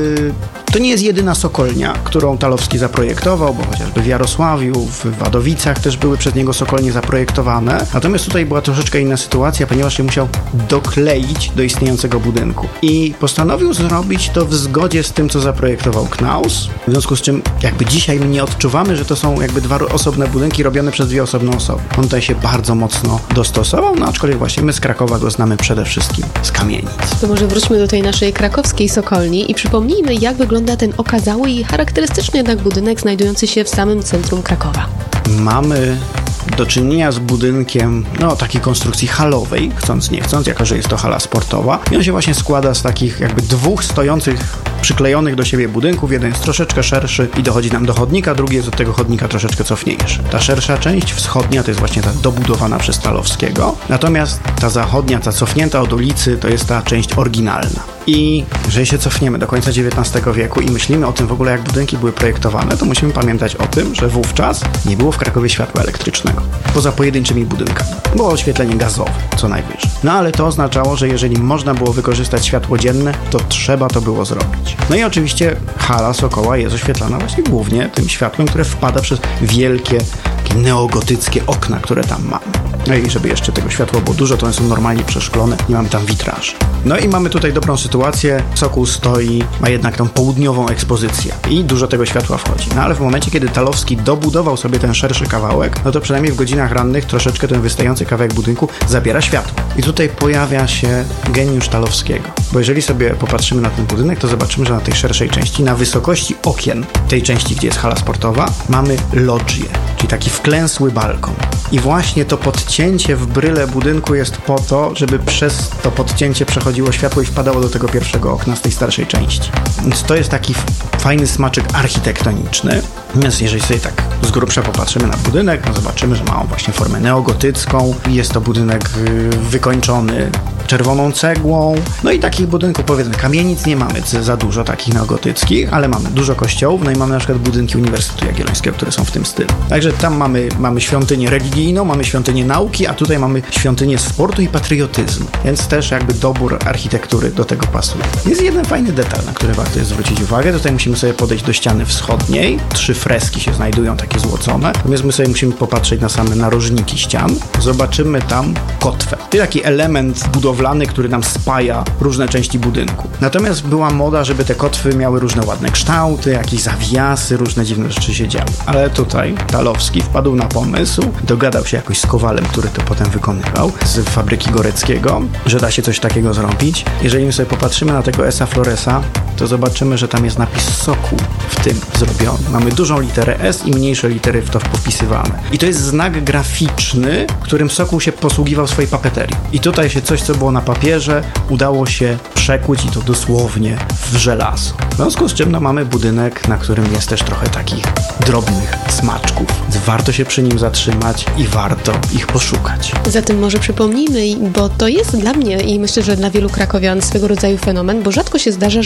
Speaker 11: To nie jest jedyna sokolnia, którą Talowski zaprojektował, bo chociażby w Jarosławiu, w Wadowicach też były przez niego sokolnie zaprojektowane. Natomiast tutaj była troszeczkę inna sytuacja, ponieważ się musiał dokleić do istniejącego budynku. I postanowił zrobić to w zgodzie z tym, co zaprojektował Knaus. W związku z czym jakby dzisiaj my nie odczuwamy, że to są jakby dwa osobne budynki robione przez dwie osobne osoby. On tutaj się bardzo mocno dostosował, no aczkolwiek właśnie my z Krakowa go znamy przede wszystkim z kamienic.
Speaker 12: To może wróćmy do tej naszej krakowskiej sokolni i przypomnijmy, jak wygląda ten okazały i charakterystyczny jednak budynek znajdujący się w samym centrum Krakowa. Mamy
Speaker 11: do czynienia z budynkiem, takiej konstrukcji halowej, chcąc nie chcąc, jako że jest to hala sportowa. I on się właśnie składa z takich jakby dwóch stojących, przyklejonych do siebie budynków. Jeden jest troszeczkę szerszy i dochodzi nam do chodnika, drugi jest od tego chodnika troszeczkę cofniejszy. Ta szersza część, wschodnia, to jest właśnie ta dobudowana przez Talowskiego. Natomiast ta zachodnia, ta cofnięta od ulicy, to jest ta część oryginalna. I jeżeli się cofniemy do końca XIX wieku i myślimy o tym w ogóle, jak budynki były projektowane, to musimy pamiętać o tym, że wówczas nie było w Krakowie światła elektrycznego. Poza pojedynczymi budynkami. Było oświetlenie gazowe, co najwyżej. No ale to oznaczało, że jeżeli można było wykorzystać światło dzienne, to trzeba to było zrobić. No i oczywiście hala Sokoła jest oświetlana właśnie głównie tym światłem, które wpada przez wielkie, takie neogotyckie okna, które tam mamy. No i żeby jeszcze tego światła było dużo, to one są normalnie przeszklone, nie mamy tam witraży. No i mamy tutaj dobrą sytuację. Sokół stoi, ma jednak tą południową ekspozycję i dużo tego światła wchodzi. No ale w momencie, kiedy Talowski dobudował sobie ten szerszy kawałek, no to przynajmniej w godzinach rannych troszeczkę ten wystający kawałek budynku zabiera światło. I tutaj pojawia się geniusz Talowskiego. Bo jeżeli sobie popatrzymy na ten budynek, to zobaczymy, że na tej szerszej części, na wysokości okien tej części, gdzie jest hala sportowa, mamy lodżię, czyli taki wklęsły balkon. I właśnie to podcięcie w bryle budynku jest po to, żeby przez to podcięcie przechodziło światło i wpadało do tego pierwszego okna z tej starszej części. Więc to jest taki fajny smaczek architektoniczny. Natomiast jeżeli sobie tak z grubsza popatrzymy na budynek, no zobaczymy, że ma on właśnie formę neogotycką. Jest to budynek wykończony czerwoną cegłą. No i takich budynków, powiedzmy, kamienic nie mamy za dużo takich neogotyckich, ale mamy dużo kościołów, no i mamy na przykład budynki Uniwersytetu Jagiellońskiego, które są w tym stylu. Także tam mamy świątynię religijną, mamy świątynię nauki, a tutaj mamy świątynię sportu i patriotyzmu. Więc też jakby dobór architektury do tego pasuje. Jest jeden fajny detal, na który warto jest zwrócić uwagę. Tutaj musimy sobie podejść do ściany wschodniej. 3 freski się znajdują, takie złocone. Natomiast my sobie musimy popatrzeć na same narożniki ścian. Zobaczymy tam kotwę. To taki element budowlany, który nam spaja różne części budynku. Natomiast była moda, żeby te kotwy miały różne ładne kształty, jakieś zawiasy, różne dziwne rzeczy się działy. Ale tutaj Talowski wpadł na pomysł, dogadał się jakoś z kowalem, który to potem wykonywał, z fabryki Goreckiego, że da się coś takiego zrobić. Jeżeli my sobie popatrzymy na tego S.A. Floresa, to zobaczymy, że tam jest napis Sokół w tym zrobiony. Mamy dużą literę S i mniejsze litery w to wpisywane. I to jest znak graficzny, którym Sokół się posługiwał w swojej papeterii. I tutaj się coś, co było na papierze, udało się przekuć i to dosłownie w żelazo. W związku z czym mamy budynek, na którym jest też trochę takich drobnych smaczków. Więc warto się przy nim zatrzymać i warto ich poszukać.
Speaker 12: Zatem może przypomnijmy, bo to jest dla mnie i myślę, że dla wielu krakowian swego rodzaju fenomen, bo rzadko się zdarza, żeby kamień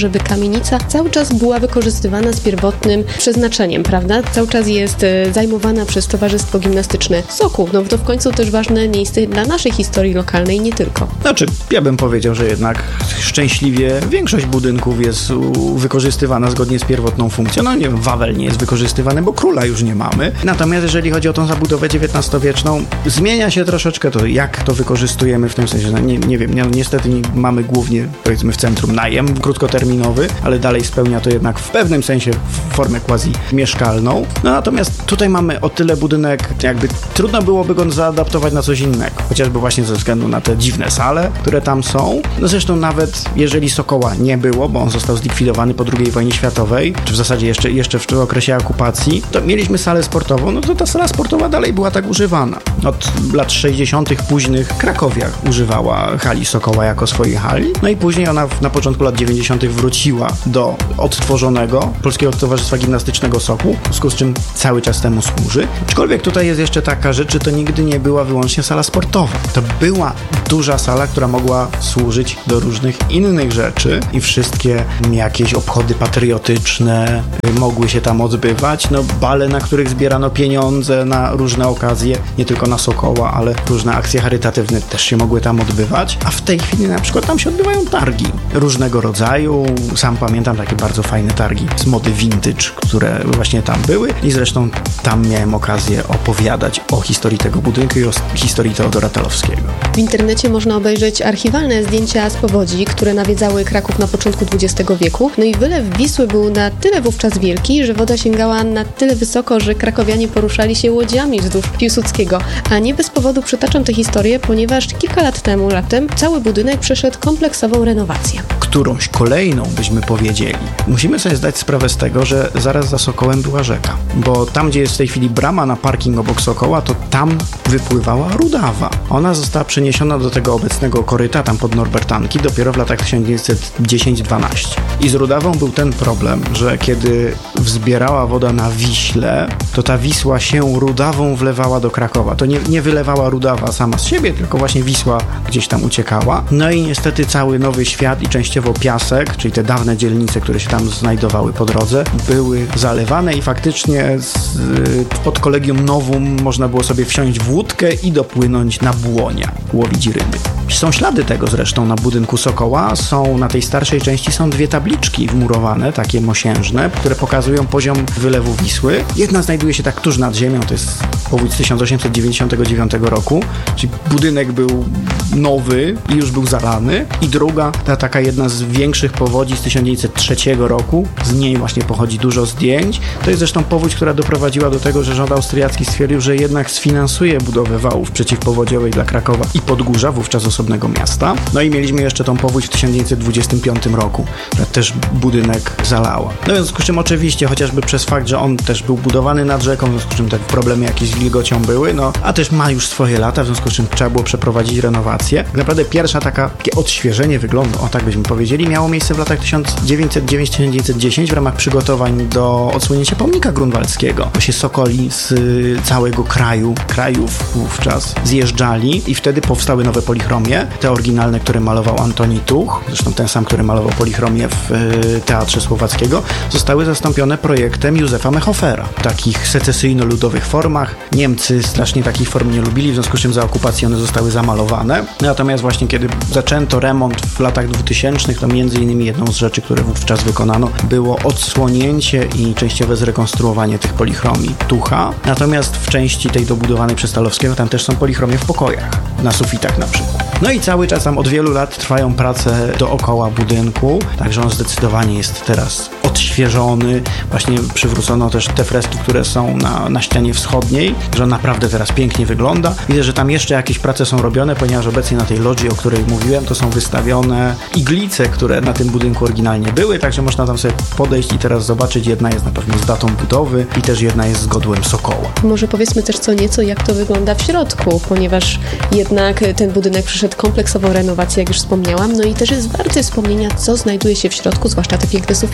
Speaker 12: kamienica cały czas była wykorzystywana z pierwotnym przeznaczeniem, prawda? Cały czas jest zajmowana przez Towarzystwo Gimnastyczne Sokół. No to w końcu też ważne miejsce dla naszej historii lokalnej, nie tylko.
Speaker 11: Znaczy, ja bym powiedział, że jednak szczęśliwie większość budynków jest wykorzystywana zgodnie z pierwotną funkcją. No nie wiem, Wawel nie jest wykorzystywany, bo króla już nie mamy. Natomiast jeżeli chodzi o tą zabudowę XIX-wieczną, zmienia się troszeczkę to, jak to wykorzystujemy w tym sensie. No, nie wiem, niestety mamy głównie, powiedzmy, w centrum najem krótkoterminowy, ale dalej spełnia to jednak w pewnym sensie formę quasi-mieszkalną. No natomiast tutaj mamy o tyle budynek, jakby trudno byłoby go zaadaptować na coś innego. Chociażby właśnie ze względu na te dziwne sale, które tam są. No zresztą nawet jeżeli Sokoła nie było, bo on został zlikwidowany po II wojnie światowej, czy w zasadzie jeszcze w okresie okupacji, to mieliśmy salę sportową, no to ta sala sportowa dalej była tak używana. Od lat 60. późnych Krakowia używała hali Sokoła jako swojej hali, no i później ona na początku lat 90. wróciła do odtworzonego Polskiego Towarzystwa Gimnastycznego Sokół, w związku z czym cały czas temu służy. Aczkolwiek tutaj jest jeszcze taka rzecz, że to nigdy nie była wyłącznie sala sportowa. To była duża sala, która mogła służyć do różnych innych rzeczy i wszystkie jakieś obchody patriotyczne mogły się tam odbywać. No bale, na których zbierano pieniądze na różne okazje, nie tylko na Sokoła, ale różne akcje charytatywne też się mogły tam odbywać. A w tej chwili na przykład tam się odbywają targi różnego rodzaju. Sam pamiętam takie bardzo fajne targi z mody vintage, które właśnie tam były i zresztą tam miałem okazję opowiadać o historii tego budynku i o historii Teodora Talowskiego.
Speaker 12: W internecie można obejrzeć archiwalne zdjęcia z powodzi, które nawiedzały Kraków na początku XX wieku. No i wylew Wisły był na tyle wówczas wielki, że woda sięgała na tyle wysoko, że krakowianie poruszali się łodziami wzdłuż Piłsudskiego. A nie bez powodu przytaczam tę historię, ponieważ kilka lat temu, latem, cały budynek przeszedł kompleksową renowację.
Speaker 11: Którąś kolejną, byśmy powiedzieli. Musimy sobie zdać sprawę z tego, że zaraz za Sokołem była rzeka, bo tam, gdzie jest w tej chwili brama na parking obok Sokoła, to tam wypływała Rudawa. Ona została przeniesiona do tego obecnego koryta, tam pod Norbertanki, dopiero w latach 1910-12. I z Rudawą był ten problem, że kiedy wzbierała woda na Wiśle, to ta Wisła się Rudawą wlewała do Krakowa. To nie wylewała Rudawa sama z siebie, tylko właśnie Wisła gdzieś tam uciekała. No i niestety cały Nowy Świat i częściowo Piasek, czyli te dawne dzielnice, które się tam znajdowały po drodze, były zalewane i faktycznie pod Kolegium Novum można było sobie wsiąść w łódkę i dopłynąć na Błonia, łowić ryby. Są ślady tego zresztą na budynku Sokoła. Na tej starszej części są dwie tabliczki wmurowane, takie mosiężne, które pokazują poziom wylewu Wisły. Jedna znajduje się tak tuż nad ziemią, to jest powódź z 1899 roku, czyli budynek był nowy i już był zalany. I druga, taka jedna z większych powodzi z 1903 roku, z niej właśnie pochodzi dużo zdjęć. To jest zresztą powódź, która doprowadziła do tego, że rząd austriacki stwierdził, że jednak sfinansuje budowę wałów przeciwpowodziowej dla Krakowa i Podgórza, wówczas osobnego miasta. No i mieliśmy jeszcze tą powódź w 1925 roku, która też budynek zalała. No w związku z czym oczywiście, chociażby przez fakt, że on też był budowany nad rzeką, w związku z czym te problemy jakieś z wilgocią były, no a też ma już swoje lata, w związku z czym trzeba było przeprowadzić renowację. Tak naprawdę pierwsza takie odświeżenie wyglądu, o tak byśmy powiedzieli, miało miejsce w latach 1909-1910 w ramach przygotowań do odsłonięcia pomnika grunwaldzkiego. To się sokoli z całego krajów wówczas zjeżdżali i wtedy powstały nowe polichromie, te oryginalne, które malował Antoni Tuch, zresztą ten sam, który malował polichromię w Teatrze Słowackiego, zostały zastąpione projektem Józefa Mechofera. W takich secesyjno-ludowych formach. Niemcy strasznie takich form nie lubili, w związku z czym za okupacji one zostały zamalowane. Natomiast właśnie kiedy zaczęto remont w latach 2000, to między innymi jedną z rzeczy, które wówczas wykonano, było odsłonięcie i częściowe zrekonstruowanie tych polichromii Tucha. Natomiast w części tej dobudowanej przez Talowskiego tam też są polichromie w pokojach, na sufitach na przykład. No i cały czas tam od wielu lat trwają prace dookoła budynku, także on zdecydowanie jest teraz odświeżony. Właśnie przywrócono też te freski, które są na ścianie wschodniej, że on naprawdę teraz pięknie wygląda. Widzę, że tam jeszcze jakieś prace są robione, ponieważ obecnie na tej lodży, o której mówiłem, to są wystawione iglice, które na tym budynku oryginalnie były, także można tam sobie podejść i teraz zobaczyć. Jedna jest na pewno z datą budowy i też jedna jest z godłem Sokoła.
Speaker 12: Może powiedzmy też co nieco, jak to wygląda w środku, ponieważ jednak ten budynek przeszedł kompleksową renowację, jak już wspomniałam, no i też jest warte wspomnienia, co znajduje się w środku, zwłaszcza te piękne sufity, które można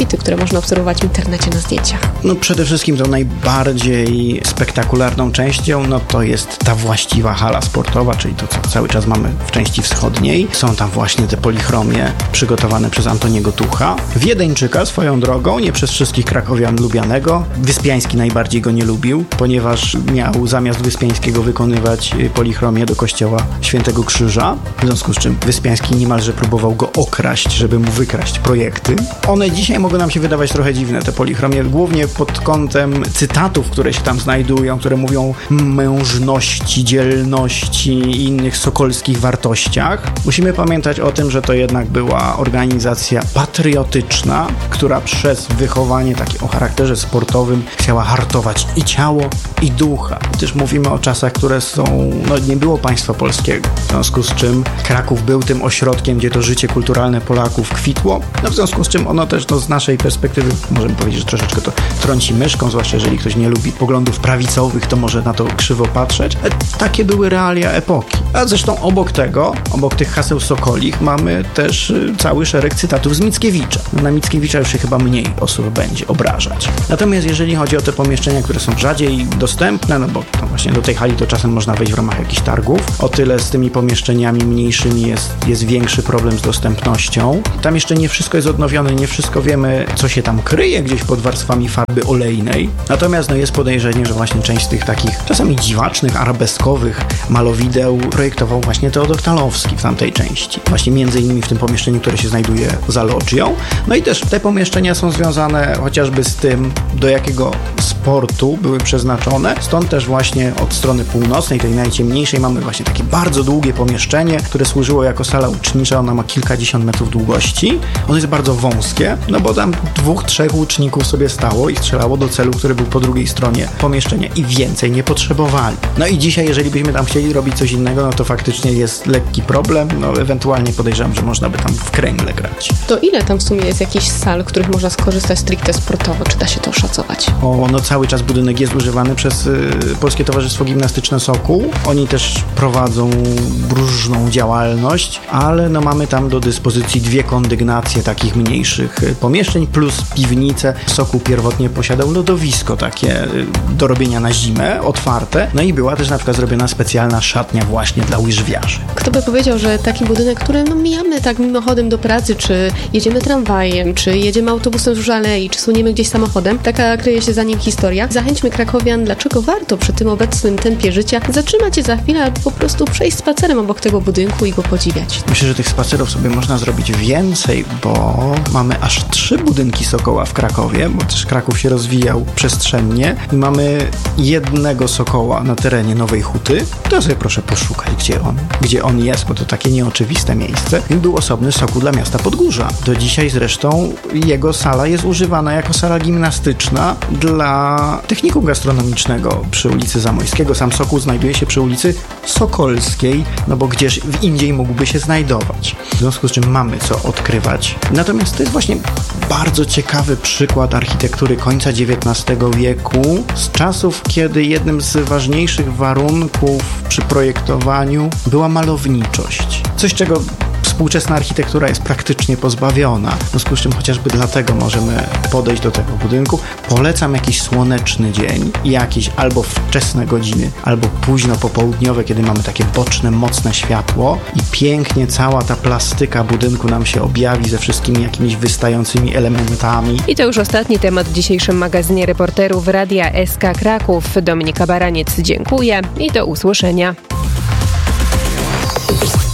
Speaker 12: można obserwować w internecie na zdjęciach?
Speaker 11: No przede wszystkim tą najbardziej spektakularną częścią, no to jest ta właściwa hala sportowa, czyli to, co cały czas mamy w części wschodniej. Są tam właśnie te polichromie przygotowane przez Antoniego Tucha. Wiedeńczyka swoją drogą, nie przez wszystkich krakowian lubianego. Wyspiański najbardziej go nie lubił, ponieważ miał zamiast Wyspiańskiego wykonywać polichromię do kościoła Świętego Krzyża, w związku z czym Wyspiański niemalże próbował go okraść, żeby mu wykraść projekty. One dzisiaj mogą nam się wydawać trochę dziwne, te polichromie, głównie pod kątem cytatów, które się tam znajdują, które mówią mężności, dzielności i innych sokolskich wartościach. Musimy pamiętać o tym, że to jednak była organizacja patriotyczna, która przez wychowanie takie o charakterze sportowym chciała hartować i ciało, i ducha. Też mówimy o czasach, które są, no nie było państwa polskiego, w związku z czym Kraków był tym ośrodkiem, gdzie to życie kulturalne Polaków kwitło, no w związku z czym ono też z naszej perspektywy, możemy powiedzieć, że troszeczkę to trąci myszką, zwłaszcza jeżeli ktoś nie lubi poglądów prawicowych, to może na to krzywo patrzeć. Takie były realia epoki. A zresztą obok tego, obok tych haseł sokolich mamy też cały szereg cytatów z Mickiewicza. Na Mickiewicza już się chyba mniej osób będzie obrażać. Natomiast jeżeli chodzi o te pomieszczenia, które są rzadziej dostępne, no bo właśnie do tej hali to czasem można wejść w ramach jakichś targów, o tyle z tymi pomieszczeniami mniejszymi jest większy problem z dostępnością. Tam jeszcze nie wszystko jest odnowione, nie wszystko wiemy, co się tam kryje gdzieś pod warstwami farby olejnej. Natomiast no, jest podejrzenie, że właśnie część z tych takich czasami dziwacznych, arabeskowych malowideł projektował właśnie Teodor Talowski w tamtej części. Właśnie między innymi w tym pomieszczeniu, które się znajduje za lodżią. No i też te pomieszczenia są związane chociażby z tym, do jakiego sportu były przeznaczone. Stąd też właśnie od strony północnej, tej najciemniejszej, mamy właśnie takie bardzo długie pomieszczenie, które służyło jako sala łucznicza. Ona ma kilkadziesiąt metrów długości. Ono jest bardzo wąskie, no bo tam 2-3 łuczników sobie stało i strzelało do celu, który był po drugiej stronie pomieszczenia i więcej nie potrzebowali. No i dzisiaj, jeżeli byśmy tam chcieli robić coś innego, no to faktycznie jest lekki problem. No ewentualnie podejrzewam, że można by tam w kręgle grać.
Speaker 12: To ile tam w sumie jest jakichś sal, których można skorzystać stricte sportowo? Czy da się to oszacować?
Speaker 11: No cały czas budynek jest używany przez Polskie Towarzystwo Gimnastyczne Sokół. Oni też prowadzą różną działalność, ale no mamy tam do dyspozycji 2 kondygnacje takich mniejszych pomieszczeń plus piwnicę. Sokół pierwotnie posiadał lodowisko takie do robienia na zimę, otwarte. No i była też na przykład zrobiona specjalna szatnia właśnie dla łyżwiarzy.
Speaker 12: Kto by powiedział, że taki budynek, który mijamy tak mimochodem do pracy, czy jedziemy tramwajem, czy jedziemy autobusem wzdłuż alei, czy suniemy gdzieś samochodem, taka kryje się za nim historia. Zachęćmy krakowian, dlaczego warto przy tym obecnym tempie życia zatrzymać się za chwilę albo po prostu przejść spacerem obok tego budynku i go podziwiać.
Speaker 11: Myślę, że tych spacerów sobie można zrobić więcej, bo mamy aż 3 budynki Sokoła w Krakowie, bo też Kraków się rozwijał przestrzennie i mamy jednego Sokoła na terenie Nowej Huty. To sobie proszę poszukaj, gdzie on jest, bo to takie nieoczywiste miejsce. I był osobny Sokół dla miasta Podgórza. Do dzisiaj zresztą jego sala jest używana jako sala gimnastyczna dla technikum gastronomicznego przy ulicy Zamojskiego. Sam Sokół znajduje się przy ulicy Sokolskiej, no bo gdzież w indziej mógłby się znajdować. W związku z czym mamy co odkrywać. Natomiast to jest właśnie bardzo ciekawy przykład architektury końca XIX wieku, z czasów, kiedy jednym z ważniejszych warunków przy projektowaniu była malowniczość. Coś, czego współczesna architektura jest praktycznie pozbawiona. W związku z czym chociażby dlatego możemy podejść do tego budynku. Polecam jakiś słoneczny dzień i jakieś albo wczesne godziny, albo późno popołudniowe, kiedy mamy takie boczne, mocne światło i pięknie cała ta plastyka budynku nam się objawi ze wszystkimi jakimiś wystającymi elementami.
Speaker 5: I to już ostatni temat w dzisiejszym magazynie reporterów Radia SK Kraków. Dominika Baraniec, dziękuję i do usłyszenia.